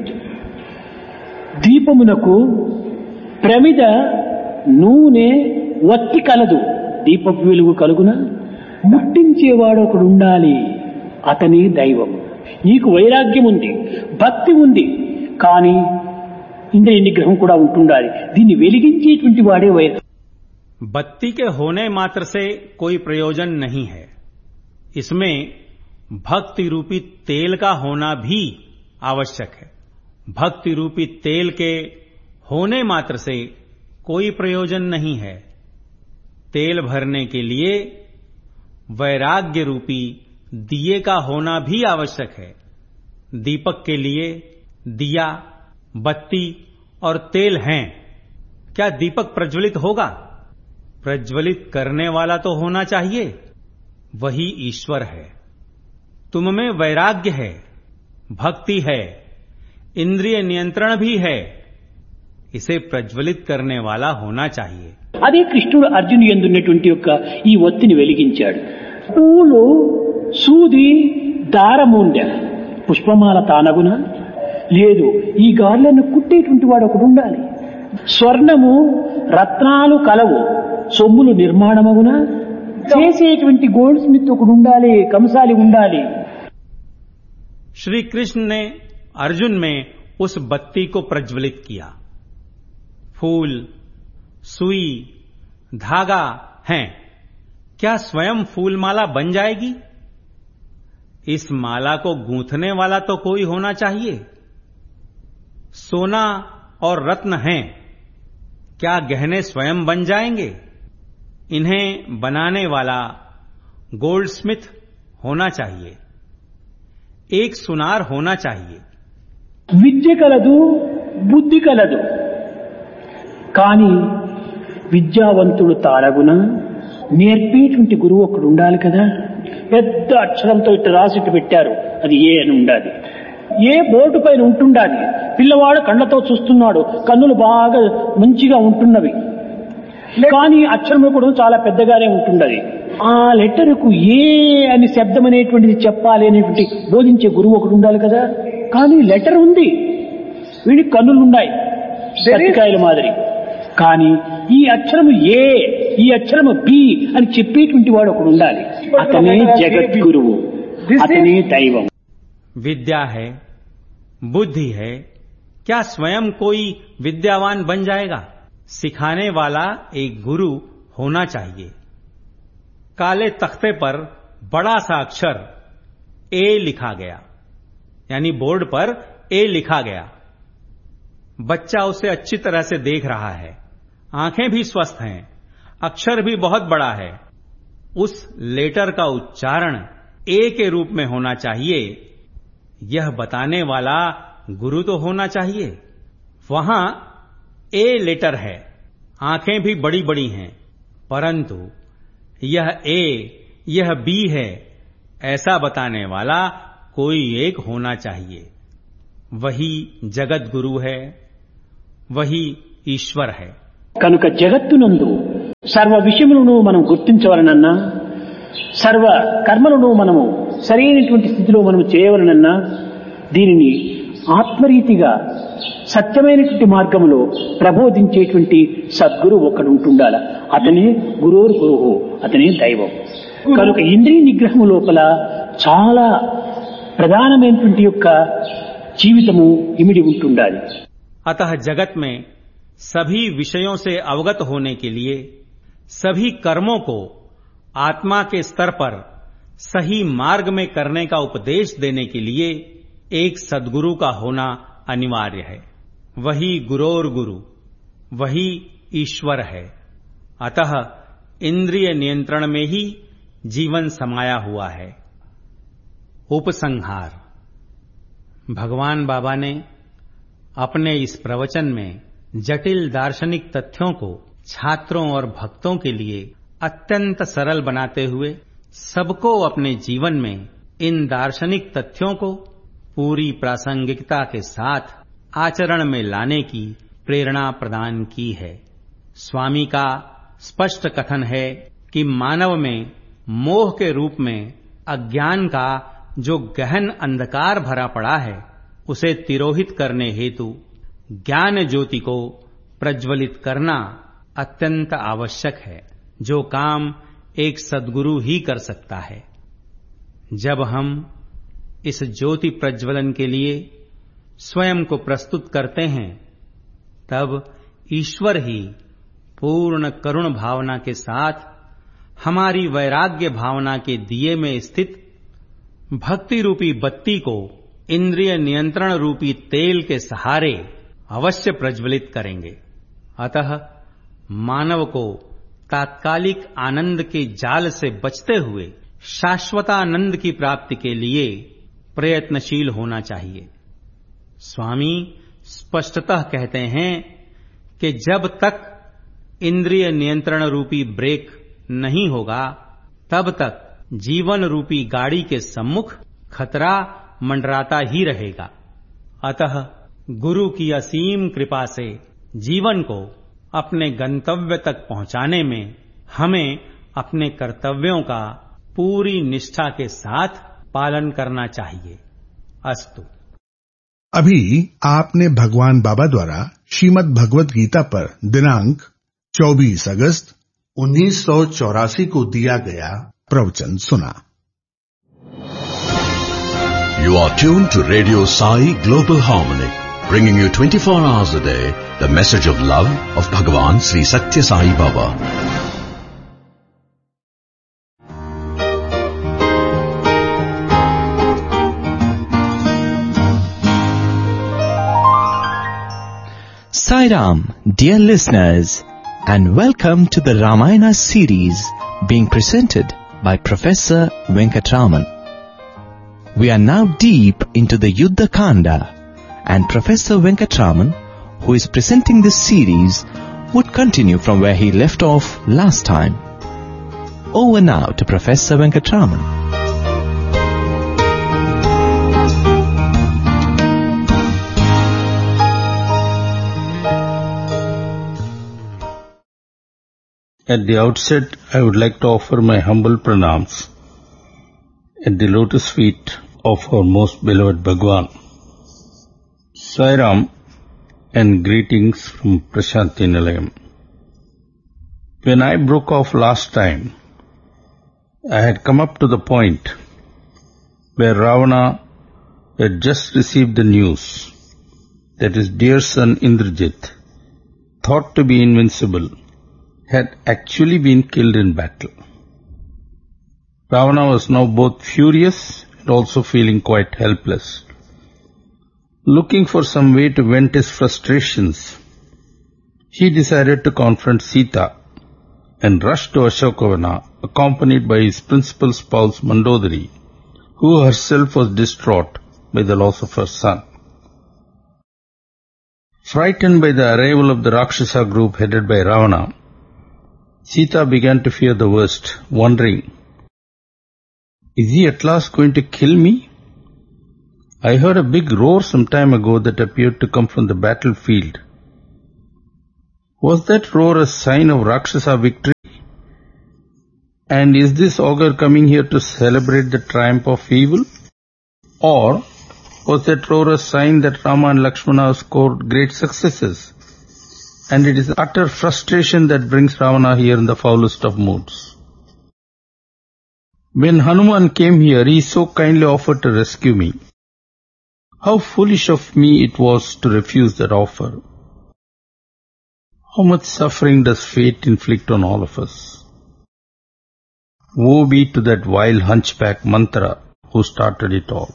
దీపమునకు ప్రమిద నూనె వత్తి కలదు, దీపపు వెలుగు కలుగునా? ముట్టించేవాడు ఒకడు ఉండాలి, అతని దైవం. నీకు వైరాగ్యం ఉంది, భక్తి ఉంది, కానీ ఇంద్రియ నిగ్రహం కూడా ఉంటుండాలి. దీన్ని వెలిగించేటువంటి వాడే వైరాగ్యం. बत्ती के होने मात्र से कोई प्रयोजन नहीं है, इसमें भक्ति रूपी तेल का होना भी आवश्यक है. भक्ति रूपी तेल के होने मात्र से कोई प्रयोजन नहीं है. तेल भरने के लिए वैराग्य रूपी दिए का होना भी आवश्यक है. दीपक के लिए दिया, बत्ती और तेल हैं. क्या दीपक प्रज्वलित होगा? प्रज्वलित करने वाला तो होना चाहिए, वही ईश्वर है. तुम में वैराग्य है, भक्ति है, इंद्रिय नियंत्रण भी है, इसे प्रज्वलित करने वाला होना चाहिए. అదే కృష్ణుడు అర్జును యందున్నటువంటి యొక్క ఈ ఒత్తిని వెలిగించాడు. పూలు సూది దారముండ పుష్పమాల తానగున లేదు, ఈ గార్లను కుట్టేటువంటి వాడు ఒకడు ఉండాలి. స్వర్ణము రత్నాలు కలవు, సొమ్ములు నిర్మాణమగున చేసేటువంటి గోల్డ్ స్మిత్ ఒకడు ఉండాలి, కంసాలి ఉండాలి. श्री कृष्ण ने अर्जुन में उस बत्ती को प्रज्वलित किया. फूल, सुई, धागा हैं, क्या स्वयं फूल माला बन जाएगी? इस माला को गूंथने वाला तो कोई होना चाहिए. सोना और रत्न हैं, क्या गहने स्वयं बन जाएंगे? इन्हें बनाने वाला गोल्ड स्मिथ होना चाहिए, एक सुनार होना चाहिए. విద్య కలదు, బుద్ధి కలదు, కానీ విద్యావంతుడు తారగున నేర్పేటువంటి గురువు ఒకడు ఉండాలి కదా. పెద్ద అక్షరంతో ఇట్లా రాసి ఇట్టు పెట్టారు, అది ఏ అని ఉండాలి. ఏ బోర్డు పైన ఉంటుండాలి. పిల్లవాడు కళ్ళతో చూస్తున్నాడు, కన్నులు బాగా మంచిగా ఉంటున్నవి, కానీ అక్షరం కూడా చాలా పెద్దగానే ఉంటున్నది. ఆ లెటర్కు ఏ అని శబ్దం అనేటువంటిది చెప్పాలి అనేటువంటి బోధించే గురువు ఒకడు ఉండాలి కదా. కానీ లెటర్ ఉంది, వీడికి కన్నులు ఉన్నాయి పత్రికాయల మాదిరి, కానీ ఈ అక్షరము ఏ, ఈ అక్షరము బి అని చెప్పేటువంటి వాడు ఒకడు ఉండాలి. అతనే జగద్గురువు, అతనే దైవం. विद्या है, बुद्धि है, क्या स्वयं कोई विद्यावान बन जाएगा? सिखाने वाला एक गुरु होना चाहिए. काले तख्ते पर बड़ा सा अक्षर ए लिखा गया, यानी बोर्ड पर ए लिखा गया. बच्चा उसे अच्छी तरह से देख रहा है, आंखें भी स्वस्थ हैं, अक्षर भी बहुत बड़ा है. उस लेटर का उच्चारण ए के रूप में होना चाहिए, यह बताने वाला गुरु तो होना चाहिए. वहां ए लेटर है, आंखें भी बड़ी बड़ी हैं, परंतु यह ए, यह बी है, ऐसा बताने वाला कोई एक होना चाहिए. वही जगत गुरु है, वही ईश्वर है। కనుక జగత్తునందు సర్వ విషయములను మనం గుర్తించవలనన్నా, సర్వ కర్మలను మనము సరైనటువంటి స్థితిలో మనం చేయవలనన్నా దీనిని ఆత్మరీతిగా సత్యమైనటువంటి మార్గంలో ప్రబోధించేటువంటి సద్గురు ఒకడు ఉంటుండాల. అతనే గురోర్ గురువు, అతనే దైవం. కనుక ఇంద్రియ నిగ్రహం లోపల చాలా ప్రధానమైనటువంటి యొక్క జీవితము ఇమిడి ఉంటుండాలి. अतः जगत में सभी विषयों से अवगत होने के लिए, सभी कर्मों को आत्मा के स्तर पर सही मार्ग में करने का उपदेश देने के लिए एक सद्गुरु का होना अनिवार्य है. वही गुरोर गुरु, वही ईश्वर है. अतः इंद्रिय नियंत्रण में ही जीवन समाया हुआ है. उपसंहार. भगवान बाबा ने अपने इस प्रवचन में जटिल दार्शनिक तथ्यों को छात्रों और भक्तों के लिए अत्यंत सरल बनाते हुए सबको अपने जीवन में इन दार्शनिक तथ्यों को पूरी प्रासंगिकता के साथ आचरण में लाने की प्रेरणा प्रदान की है. स्वामी का स्पष्ट कथन है कि मानव में मोह के रूप में अज्ञान का जो गहन अंधकार भरा पड़ा है, उसे तिरोहित करने हेतु ज्ञान ज्योति को प्रज्वलित करना अत्यंत आवश्यक है, जो काम एक सद्गुरु ही कर सकता है. जब हम इस ज्योति प्रज्वलन के लिए स्वयं को प्रस्तुत करते हैं, तब ईश्वर ही पूर्ण करुण भावना के साथ हमारी वैराग्य भावना के दिए में स्थित भक्ति रूपी बत्ती को इंद्रिय नियंत्रण रूपी तेल के सहारे अवश्य प्रज्वलित करेंगे. अतः मानव को तात्कालिक आनंद के जाल से बचते हुए शाश्वतानंद की प्राप्ति के लिए प्रयत्नशील होना चाहिए. स्वामी स्पष्टतः कहते हैं कि जब तक इंद्रिय नियंत्रण रूपी ब्रेक नहीं होगा, तब तक जीवन रूपी गाड़ी के सम्मुख खतरा मंडराता ही रहेगा. अतः गुरु की असीम कृपा से जीवन को अपने गंतव्य तक पहुंचाने में हमें अपने कर्तव्यों का पूरी निष्ठा के साथ पालन करना चाहिए. अस्तु. अभी आपने भगवान बाबा द्वारा श्रीमद् भगवत गीता पर दिनांक चौबीस अगस्त उन्नीस सौ चौरासी को दिया गया प्रवचन सुना. You are tuned to Radio Sai Global Harmony, bringing you twenty-four hours a day the message of love of Bhagavan Sri Satya Sai Baba. Sai Ram, dear listeners, and welcome to the Ramayana series being presented by Professor Venkatraman. We are now deep into the Yuddha Kanda, and Professor Venkatraman, who is presenting this series, would continue from where he left off last time. Over now to Professor Venkatraman. At the outset, I would like to offer my humble pranams at the lotus feet of our most beloved Bhagwan. Sai Ram and greetings from Prashanti Nilayam. When I broke off last time, I had come up to the point where Ravana had just received the news that his dear son Indrajit, thought to be invincible, had actually been killed in battle. Ravana was now both furious and also feeling quite helpless. Looking for some way to vent his frustrations, he decided to confront Sita and rushed to Ashokavana, accompanied by his principal spouse Mandodari, who herself was distraught by the loss of her son. Frightened by the arrival of the Rakshasa group headed by Ravana, Sita began to fear the worst, wondering, is he at last going to kill me? I heard a big roar some time ago that appeared to come from the battlefield. Was that roar a sign of Rakshasa victory? And is this ogre coming here to celebrate the triumph of evil? Or was that roar a sign that Rama and Lakshmana have scored great successes? And it is utter frustration that brings Ravana here in the foulest of moods. When Hanuman came here, he so kindly offered to rescue me. How foolish of me it was to refuse that offer. How much suffering does fate inflict on all of us? Woe be to that vile hunchback Manthara who started it all.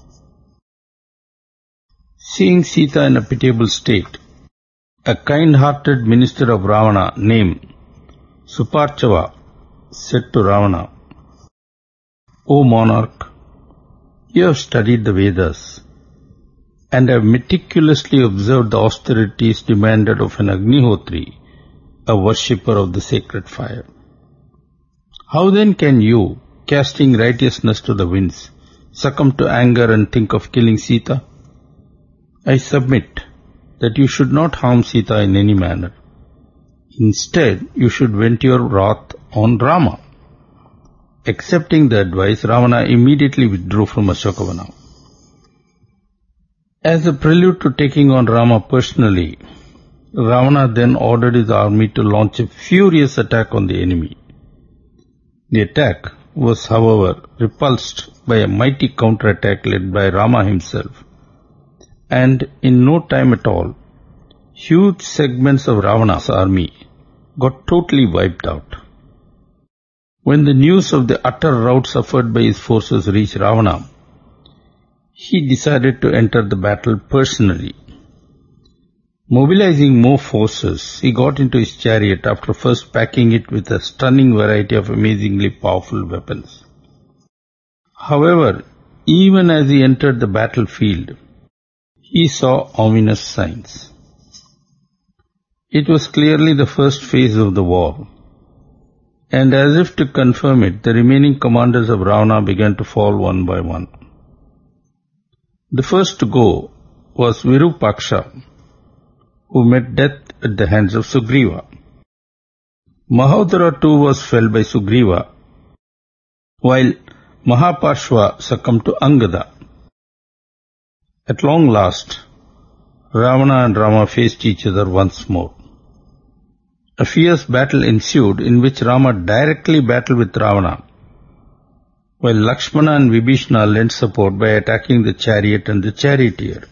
Seeing Sita in a pitiable state, a kind-hearted minister of Ravana named Suparchava said to Ravana, O monarch, you have studied the Vedas and have meticulously observed the austerities demanded of an Agnihotri, a worshipper of the sacred fire. How then can you, casting righteousness to the winds, succumb to anger and think of killing Sita? I submit that you should not harm Sita in any manner. Instead, you should vent your wrath on Rama. Accepting the advice, Ravana immediately withdrew from Ashokavana. As a prelude to taking on Rama personally, Ravana then ordered his army to launch a furious attack on the enemy. The attack was, however, repulsed by a mighty counterattack led by Rama himself, and in no time at all, huge segments of Ravana's army got totally wiped out. When the news of the utter rout suffered by his forces reached Ravana, he decided to enter the battle personally. Mobilizing more forces, he got into his chariot after first packing it with a stunning variety of amazingly powerful weapons. However, even as he entered the battlefield, he saw ominous signs. It was clearly the first phase of the war, and as if to confirm it, the remaining commanders of Ravana began to fall one by one. The first to go was Virupaksha, who met death at the hands of Sugriva. Mahodara too was felled by Sugriva, while Mahapashva succumbed to Angada. At long last, Ravana and Rama faced each other once more. A fierce battle ensued in which Rama directly battled with Ravana, while Lakshmana and Vibhishana lent support by attacking the chariot and the charioteer.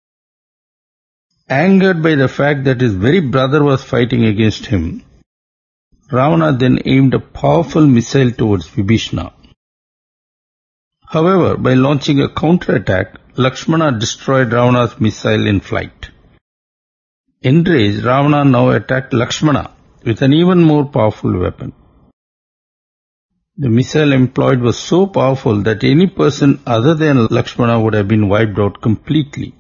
Angered by the fact that his very brother was fighting against him, Ravana then aimed a powerful missile towards Vibhishana. However, by launching a counterattack, Lakshmana destroyed Ravana's missile in flight. Enraged, Ravana now attacked Lakshmana with an even more powerful weapon. The missile employed was so powerful that any person other than Lakshmana would have been wiped out completely.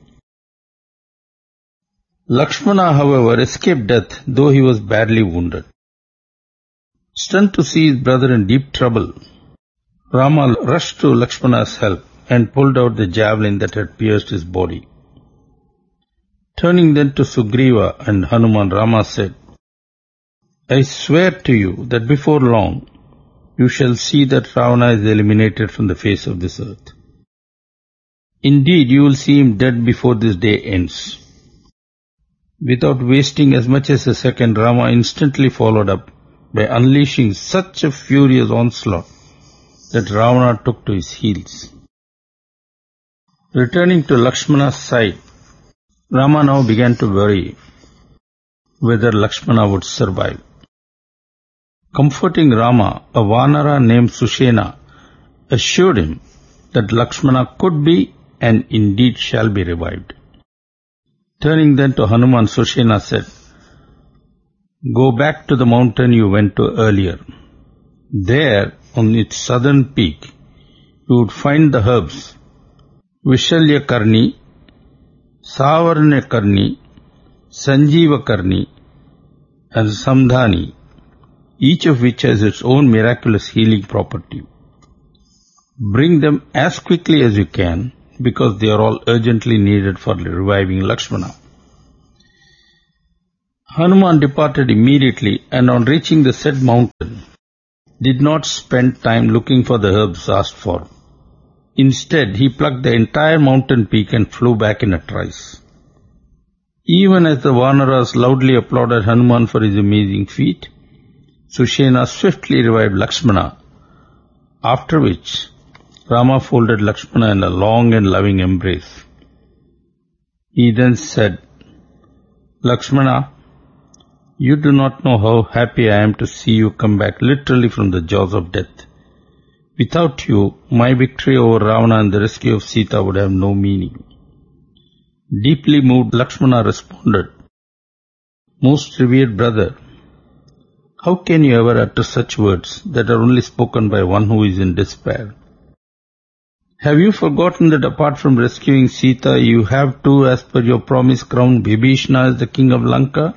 Lakshmana, however, escaped death, though he was badly wounded. Stunned to see his brother in deep trouble, Rama rushed to Lakshmana's help and pulled out the javelin that had pierced his body. Turning then to Sugriva and Hanuman, Rama said, I swear to you that before long you shall see that Ravana is eliminated from the face of this earth. Indeed, you will see him dead before this day ends. Without wasting as much as a second, Rama instantly followed up by unleashing such a furious onslaught that Ravana took to his heels. Returning to Lakshmana's side, Rama now began to worry whether Lakshmana would survive. Comforting Rama, a Vanara named Sushena assured him that Lakshmana could be and indeed shall be revived. Turning then to Hanuman, Sushena said, Go back to the mountain you went to earlier. There, on its southern peak, you would find the herbs Vishalya Karni, Savarna Karni, Sanjeeva Karni, and Samdhani, each of which has its own miraculous healing property. Bring them as quickly as you can, because they are all urgently needed for reviving Lakshmana. Hanuman departed immediately and on reaching the said mountain, did not spend time looking for the herbs asked for. Instead, he plucked the entire mountain peak and flew back in a trice. Even as the Vanaras loudly applauded Hanuman for his amazing feat, Sushena swiftly revived Lakshmana, after which Rama folded Lakshmana in a long and loving embrace. He then said, Lakshmana, you do not know how happy I am to see you come back literally from the jaws of death. Without you, my victory over Ravana and the rescue of Sita would have no meaning. Deeply moved, Lakshmana responded, Most revered brother, how can you ever utter such words that are only spoken by one who is in despair? Have you forgotten that apart from rescuing Sita, you have too, as per your promise, crowned Vibhishana as the king of Lanka?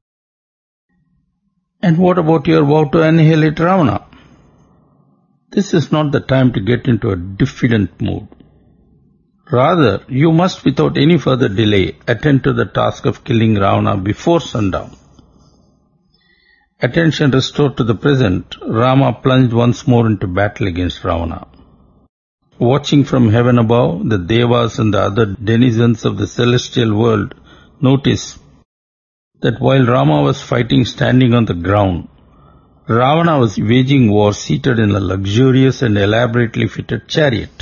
And what about your vow to annihilate Ravana? This is not the time to get into a diffident mood. Rather, you must without any further delay attend to the task of killing Ravana before sundown. Attention restored to the present, Rama plunged once more into battle against Ravana. Watching from heaven above, the Devas and the other denizens of the celestial world noticed that while Rama was fighting standing on the ground, Ravana was waging war seated in a luxurious and elaborately fitted chariot.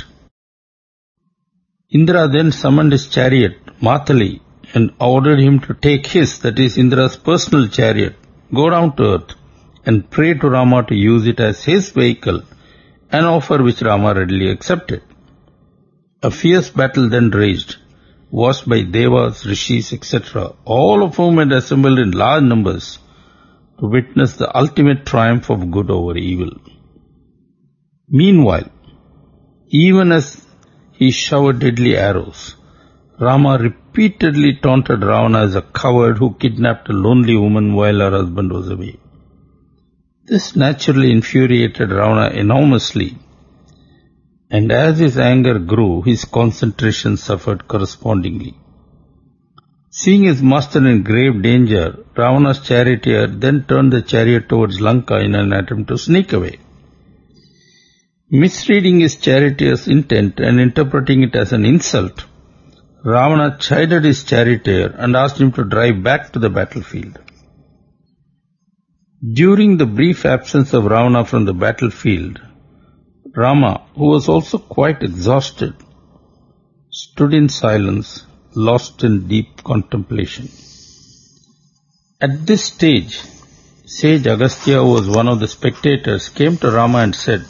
Indra then summoned his chariot, Mathali, and ordered him to take his, that is Indra's personal chariot, go down to earth, and pray to Rama to use it as his vehicle, an offer which Rama readily accepted. A fierce battle then raged, watched by Devas, Rishis, et cetera, all of whom had assembled in large numbers to witness the ultimate triumph of good over evil. Meanwhile, even as he showered deadly arrows, Rama repeatedly taunted Ravana as a coward who kidnapped a lonely woman while her husband was away. This naturally infuriated Ravana enormously, and as his anger grew, his concentration suffered correspondingly. Seeing his master in grave danger, Ravana's charioteer then turned the chariot towards Lanka in an attempt to sneak away. Misreading his charioteer's intent and interpreting it as an insult, Ravana chided his charioteer and asked him to drive back to the battlefield. During the brief absence of Ravana from the battlefield, Rama, who was also quite exhausted, stood in silence, lost in deep contemplation. At this stage, sage Agastya, who was one of the spectators, came to Rama and said,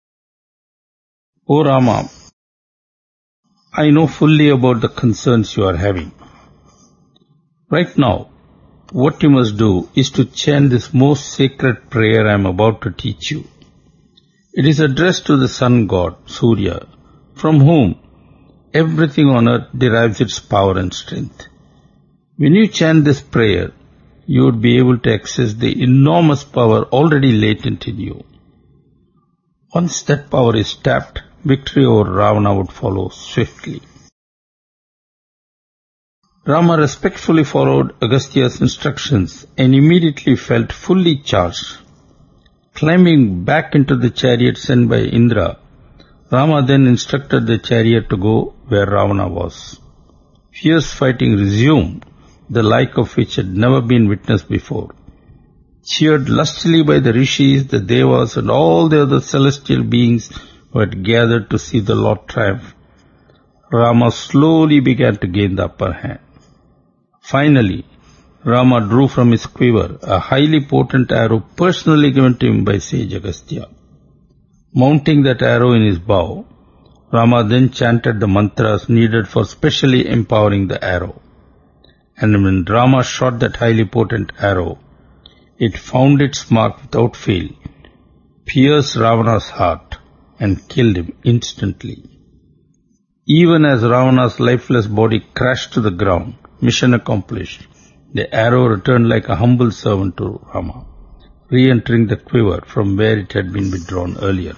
O Rama, I know fully about the concerns you are having. Right now, what you must do is to chant this most sacred prayer I am about to teach you. It is addressed to the sun god, Surya, from whom everything on earth derives its power and strength. When you chant this prayer, you would be able to access the enormous power already latent in you. Once that power is tapped, victory over Ravana would follow swiftly. Rama respectfully followed Agastya's instructions and immediately felt fully charged. Climbing back into the chariot sent by Indra, Rama then instructed the chariot to go where Ravana was. Fierce fighting resumed, the like of which had never been witnessed before. Cheered lustily by the Rishis, the Devas, and all the other celestial beings who had gathered to see the Lord triumph, Rama slowly began to gain the upper hand. Finally, Rama drew from his quiver a highly potent arrow personally given to him by sage Agastya. Mounting that arrow in his bow, Rama then chanted the mantras needed for specially empowering the arrow. And when Rama shot that highly potent arrow, it found its mark without fail, pierced Ravana's heart, and killed him instantly. Even as Ravana's lifeless body crashed to the ground, mission accomplished, the arrow returned like a humble servant to Rama, re-entering the quiver from where it had been withdrawn earlier.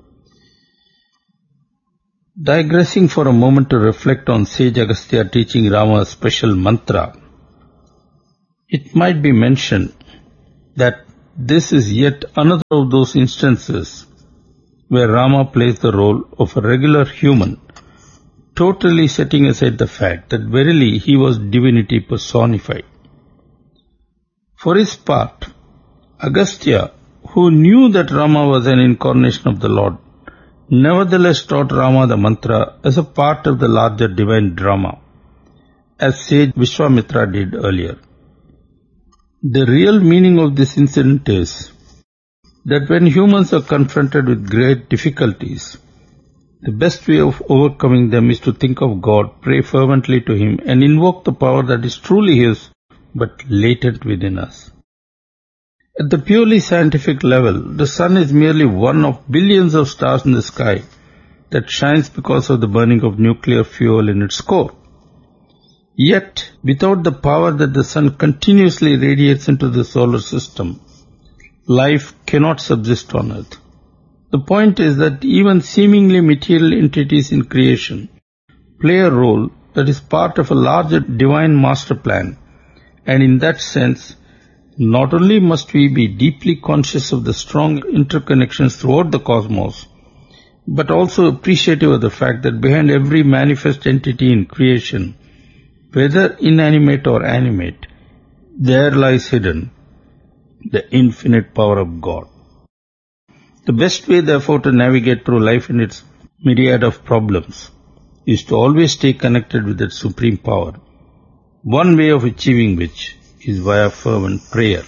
Digressing for a moment to reflect on sage Agastya teaching Rama a special mantra, It might be mentioned that this is yet another of those instances where Rama plays the role of a regular human, totally setting aside the fact that verily he was divinity personified. For his part, Agastya, who knew that Rama was an incarnation of the Lord, nevertheless taught Rama the mantra as a part of the larger divine drama, as sage Vishwamitra did earlier. The real meaning of this incident is that when humans are confronted with great difficulties, the best way of overcoming them is to think of God, pray fervently to Him, and invoke the power that is truly His, but latent within us. At the purely scientific level, the sun is merely one of billions of stars in the sky that shines because of the burning of nuclear fuel in its core. Yet, without the power that the sun continuously radiates into the solar system, life cannot subsist on Earth. The point is that even seemingly material entities in creation play a role that is part of a larger divine master plan, and in that sense, not only must we be deeply conscious of the strong interconnections throughout the cosmos, but also appreciative of the fact that behind every manifest entity in creation, whether inanimate or animate, there lies hidden the infinite power of God. The best way, therefore, to navigate through life in its myriad of problems is to always stay connected with that supreme power, one way of achieving which is via fervent prayer.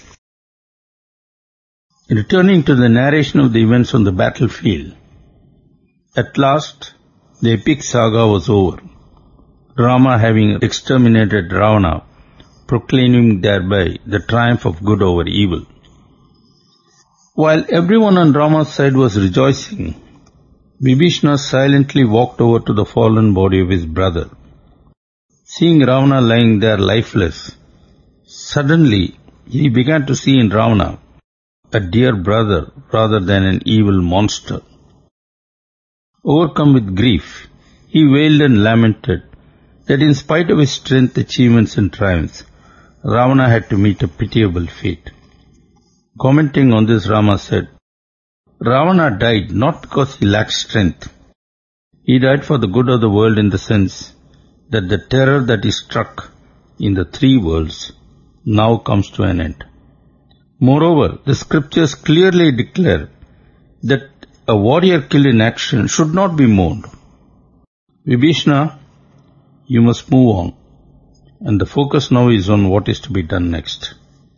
Returning to the narration of the events on the battlefield, at last the epic saga was over, Rama having exterminated Ravana, proclaiming thereby the triumph of good over evil. While everyone on Rama's side was rejoicing, Vibhishana silently walked over to the fallen body of his brother. Seeing Ravana lying there lifeless, suddenly he began to see in Ravana a dear brother rather than an evil monster. Overcome with grief, he wailed and lamented that in spite of his strength, achievements and triumphs, Ravana had to meet a pitiable fate. Commenting on this, Rama said, Ravana died not because he lacked strength. He died for the good of the world in the sense that the terror that he struck in the three worlds now comes to an end. Moreover, the scriptures clearly declare that a warrior killed in action should not be mourned. Vibhishana, you must move on, and the focus now is on what is to be done next.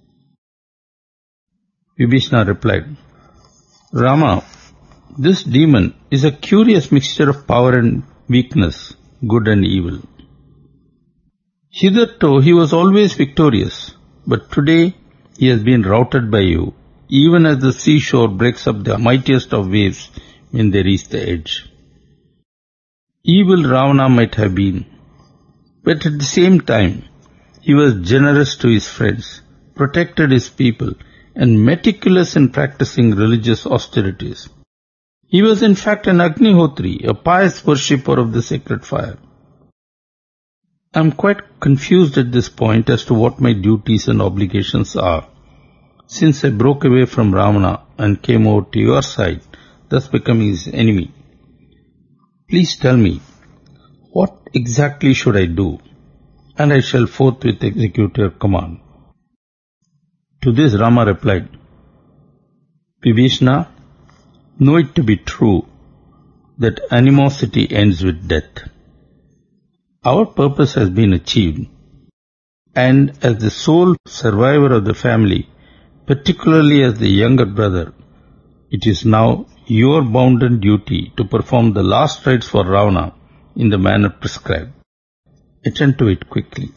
Vibhishana replied, Rama, this demon is a curious mixture of power and weakness, good and evil. Hitherto he was always victorious, but today he has been routed by you, even as the seashore breaks up the mightiest of waves when they reach the edge. Evil Ravana might have been, but at the same time he was generous to his friends, protected his people, and meticulous in practicing religious austerities. He was in fact an Agnihotri, a pious worshipper of the sacred fire. I am quite confused at this point as to what my duties and obligations are, since I broke away from Ravana and came over to your side, thus becoming his enemy. Please tell me, what exactly should I do? And I shall forthwith execute your command. To this Rama replied, Vibhishana, know it to be true that animosity ends with death. Our purpose has been achieved, and as the sole survivor of the family, particularly as the younger brother, it is now your bounden duty to perform the last rites for Ravana in the manner prescribed. Attend to it quickly.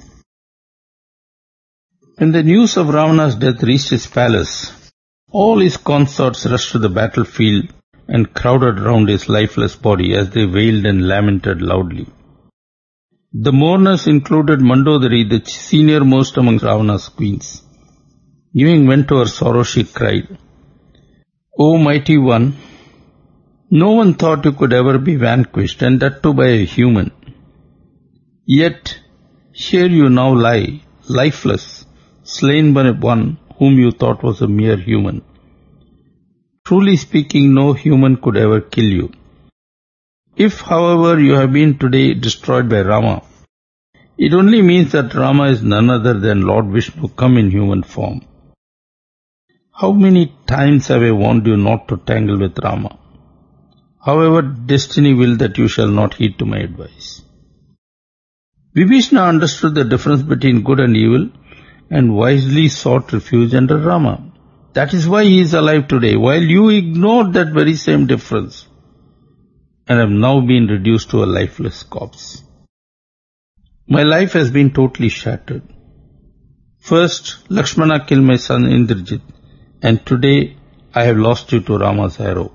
When the news of Ravana's death reached his palace, all his consorts rushed to the battlefield and crowded round his lifeless body as they wailed and lamented loudly. The mourners included Mandodari, the senior most among Ravana's queens. Giving vent to her sorrow, she cried, O mighty one, no one thought you could ever be vanquished, and that too by a human. Yet here you now lie, lifeless, slain by one whom you thought was a mere human. Truly speaking, no human could ever kill you. If, however, you have been today destroyed by Rama, it only means that Rama is none other than Lord Vishnu come in human form. How many times have I warned you not to tangle with Rama? However, destiny will that you shall not heed to my advice. Vibhishana understood the difference between good and evil and wisely sought refuge under Rama. That is why he is alive today, while you ignored that very same difference and have now been reduced to a lifeless corpse. My life has been totally shattered. First, Lakshmana killed my son Indrajit, and today I have lost you to Rama's arrow.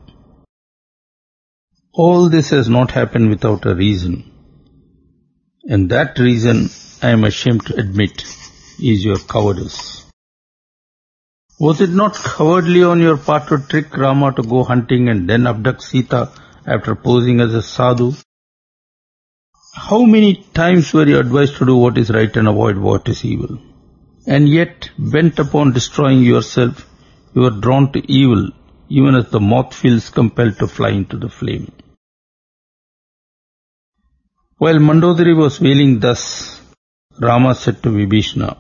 All this has not happened without a reason, and that reason, I am ashamed to admit, is your cowardice. Was it not cowardly on your part to trick Rama to go hunting and then abduct Sita after posing as a sadhu? How many times were you advised to do what is right and avoid what is evil? And yet, bent upon destroying yourself, you are drawn to evil, even as the moth feels compelled to fly into the flame. While Mandodari was wailing thus, Rama said to Vibhishana,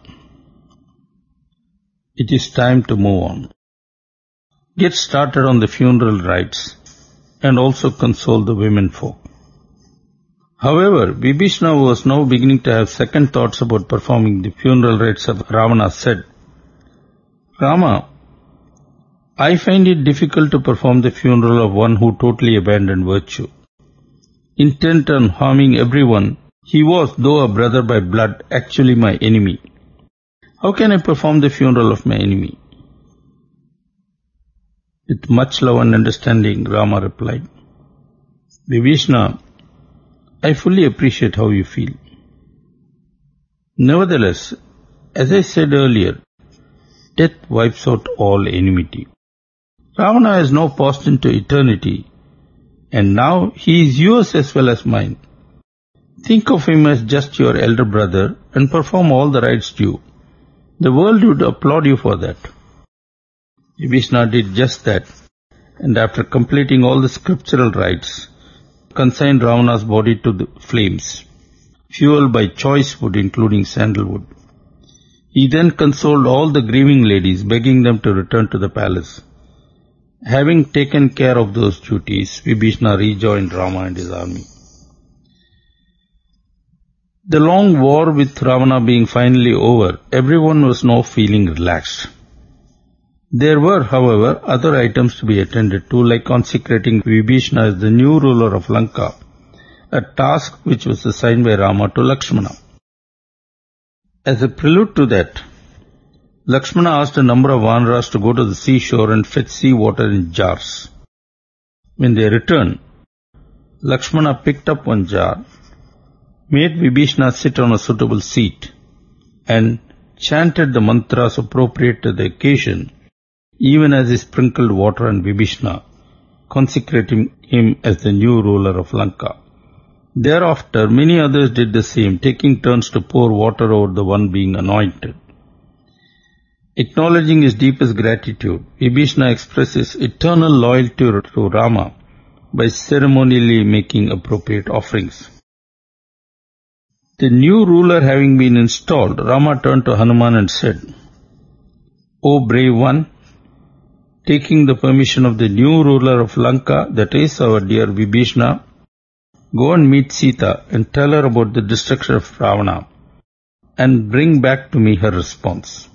"It is time to move on. Get started on the funeral rites and also console the women folk." However, Vibhishana was now beginning to have second thoughts about performing the funeral rites of Ravana said, "Rama, I find it difficult to perform the funeral of one who totally abandoned virtue. Intent on harming everyone, he was, though a brother by blood, actually my enemy. How can I perform the funeral of my enemy?" With much love and understanding, Rama replied, "Vibhishana, I fully appreciate how you feel. Nevertheless, as I said earlier, death wipes out all enmity. Ravana has now passed into eternity, and now he is yours as well as mine. Think of him as just your elder brother and perform all the rites due. The world would applaud you for that." Vibhishana did just that, and after completing all the scriptural rites, consigned Ravana's body to the flames, fueled by choice wood including sandalwood. He then consoled all the grieving ladies, begging them to return to the palace. Having taken care of those duties, Vibhishana rejoined Rama and his army. The long war with Ravana being finally over, everyone was now feeling relaxed. There were, however, other items to be attended to, like consecrating Vibhishana as the new ruler of Lanka, a task which was assigned by Rama to Lakshmana. As a prelude to that, Lakshmana asked a number of Vanaras to go to the seashore and fetch sea water in jars. When they returned, Lakshmana picked up one jar, made Vibhishana sit on a suitable seat, and chanted the mantras appropriate to the occasion, even as he sprinkled water on Vibhishana, consecrating him as the new ruler of Lanka. Thereafter, many others did the same, taking turns to pour water over the one being anointed. Acknowledging his deepest gratitude, Vibhishana expresses eternal loyalty to Rama by ceremonially making appropriate offerings. The new ruler having been installed, Rama turned to Hanuman and said, "O brave one, taking the permission of the new ruler of Lanka, that is our dear Vibhishana, go and meet Sita and tell her about the destruction of Ravana and bring back to me her response."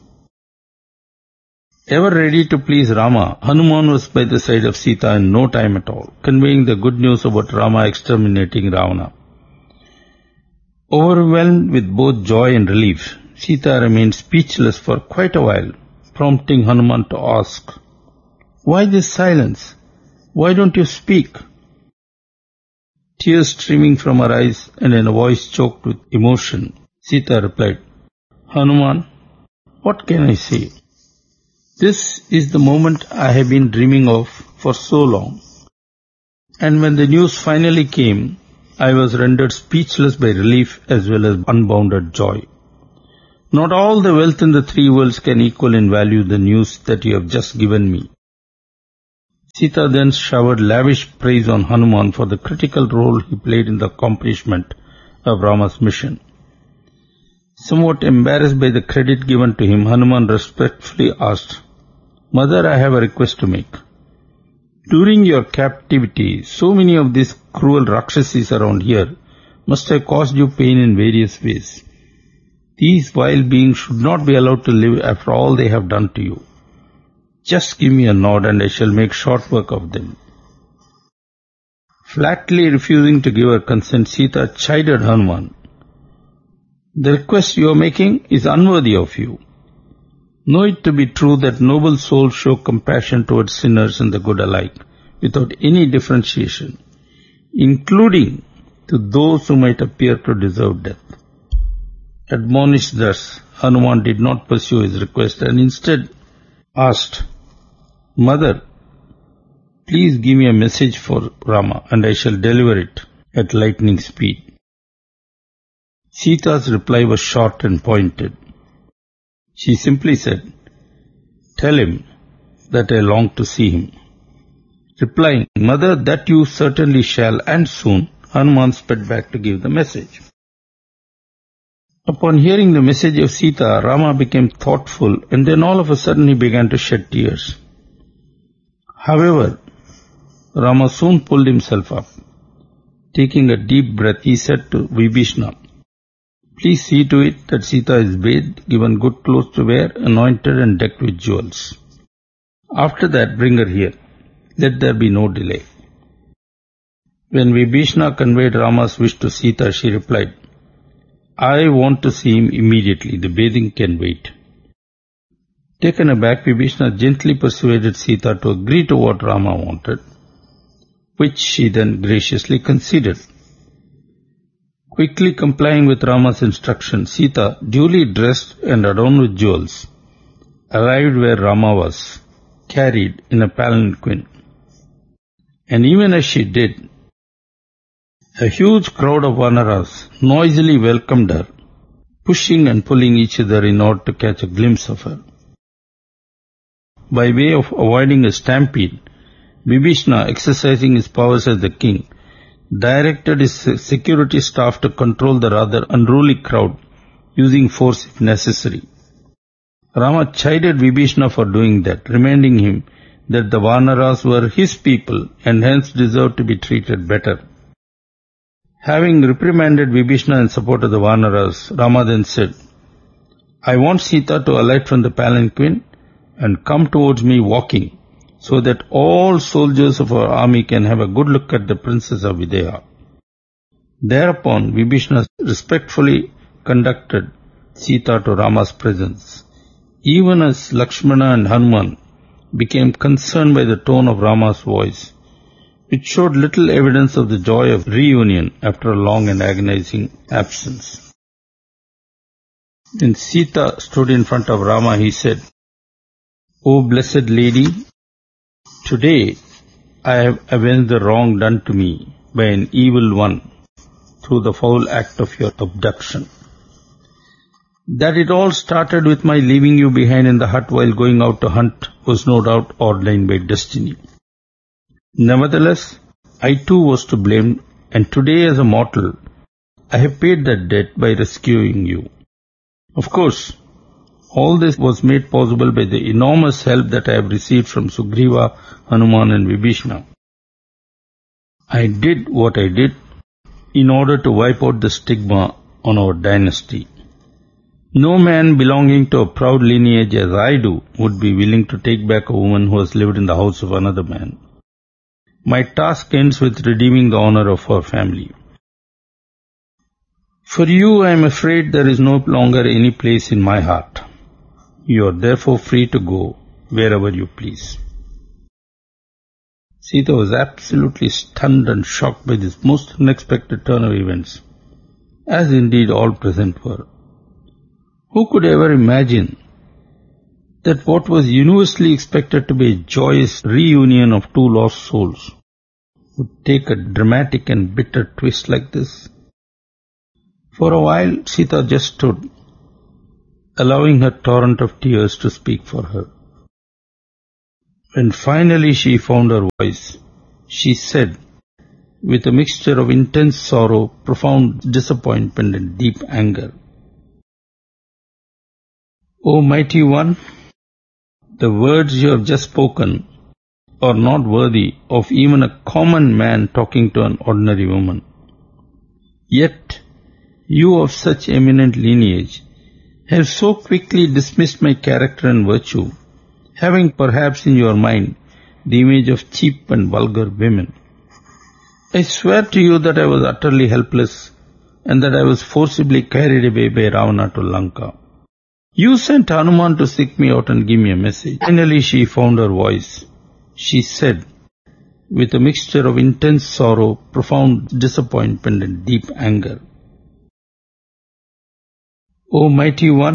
Ever ready to please Rama, Hanuman was by the side of Sita in no time at all, conveying the good news about Rama exterminating Ravana. Overwhelmed with both joy and relief, Sita remained speechless for quite a while, prompting Hanuman to ask, "Why this silence? Why don't you speak?" Tears streaming from her eyes and in a voice choked with emotion, Sita replied, "Hanuman, what can I say? This is the moment I have been dreaming of for so long. And when the news finally came, I was rendered speechless by relief as well as unbounded joy. Not all the wealth in the three worlds can equal in value the news that you have just given me. Sita then showered lavish praise on Hanuman for the critical role he played in the accomplishment of Rama's mission. Somewhat embarrassed by the credit given to him, Hanuman respectfully asked, "Mother, I have a request to make. During your captivity, so many of these cruel Rakshasis around here must have caused you pain in various ways. These vile beings should not be allowed to live after all they have done to you. Just give me a nod and I shall make short work of them." Flatly refusing to give her consent, Sita chided Hanuman. "The request you are making is unworthy of you. Know it to be true that noble souls show compassion towards sinners and the good alike, without any differentiation, including to those who might appear to deserve death." Admonished thus, Hanuman did not pursue his request and instead asked, "Mother, please give me a message for Rama and I shall deliver it at lightning speed." Sita's reply was short and pointed. She simply said, "Tell him that I long to see him." Replying, "Mother, that you certainly shall, and soon," Hanuman sped back to give the message. Upon hearing the message of Sita, Rama became thoughtful and then all of a sudden he began to shed tears. However, Rama soon pulled himself up. Taking a deep breath, he said to Vibhishana, "Please see to it that Sita is bathed, given good clothes to wear, anointed and decked with jewels. After that, bring her here. Let there be no delay." When Vibhishana conveyed Rama's wish to Sita, she replied, "I want to see him immediately. The bathing can wait." Taken aback, Vibhishana gently persuaded Sita to agree to what Rama wanted, which she then graciously conceded. Quickly complying with Rama's instruction, Sita, duly dressed and adorned with jewels, arrived where Rama was, carried in a palanquin. And even as she did, a huge crowd of Vanaras noisily welcomed her, pushing and pulling each other in order to catch a glimpse of her. By way of avoiding a stampede, Vibhishana, exercising his powers as the king, directed his security staff to control the rather unruly crowd, using force if necessary. Rama chided Vibhishana for doing that, reminding him that the Vanaras were his people and hence deserved to be treated better. Having reprimanded Vibhishana in support of the Vanaras, Rama then said, "I want Sita to alight from the palanquin and come towards me walking, so that all soldiers of our army can have a good look at the princess of Videha." Thereupon Vibhishana respectfully conducted Sita to Rama's presence, even as Lakshmana and Hanuman became concerned by the tone of Rama's voice, which showed little evidence of the joy of reunion after a long and agonizing absence. When Sita stood in front of Rama, he said, "O blessed lady, today I have avenged the wrong done to me by an evil one through the foul act of your abduction. That it all started with my leaving you behind in the hut while going out to hunt was no doubt ordained by destiny. Nevertheless, I too was to blame, and today as a mortal, I have paid that debt by rescuing you. Of course, all this was made possible by the enormous help that I have received from Sugriva, Hanuman and Vibhishana. I did what I did in order to wipe out the stigma on our dynasty. No man belonging to a proud lineage as I do would be willing to take back a woman who has lived in the house of another man. My task ends with redeeming the honor of our family. For you, I am afraid there is no longer any place in my heart. You are therefore free to go wherever you please." Sita was absolutely stunned and shocked by this most unexpected turn of events, as indeed all present were. Who could ever imagine that what was universally expected to be a joyous reunion of two lost souls would take a dramatic and bitter twist like this? For a while, Sita just stood, allowing her torrent of tears to speak for her. When finally she found her voice, she said, with a mixture of intense sorrow, profound disappointment and deep anger, O Mighty One, the words you have just spoken are not worthy of even a common man talking to an ordinary woman. Yet, you of such eminent lineage have so quickly dismissed my character and virtue, having perhaps in your mind the image of cheap and vulgar women. I swear to you that I was utterly helpless and that I was forcibly carried away by Ravana to Lanka. You sent Hanuman to seek me out and give me a message. Finally she found her voice. She said, with a mixture of intense sorrow, profound disappointment and deep anger, O Mighty One,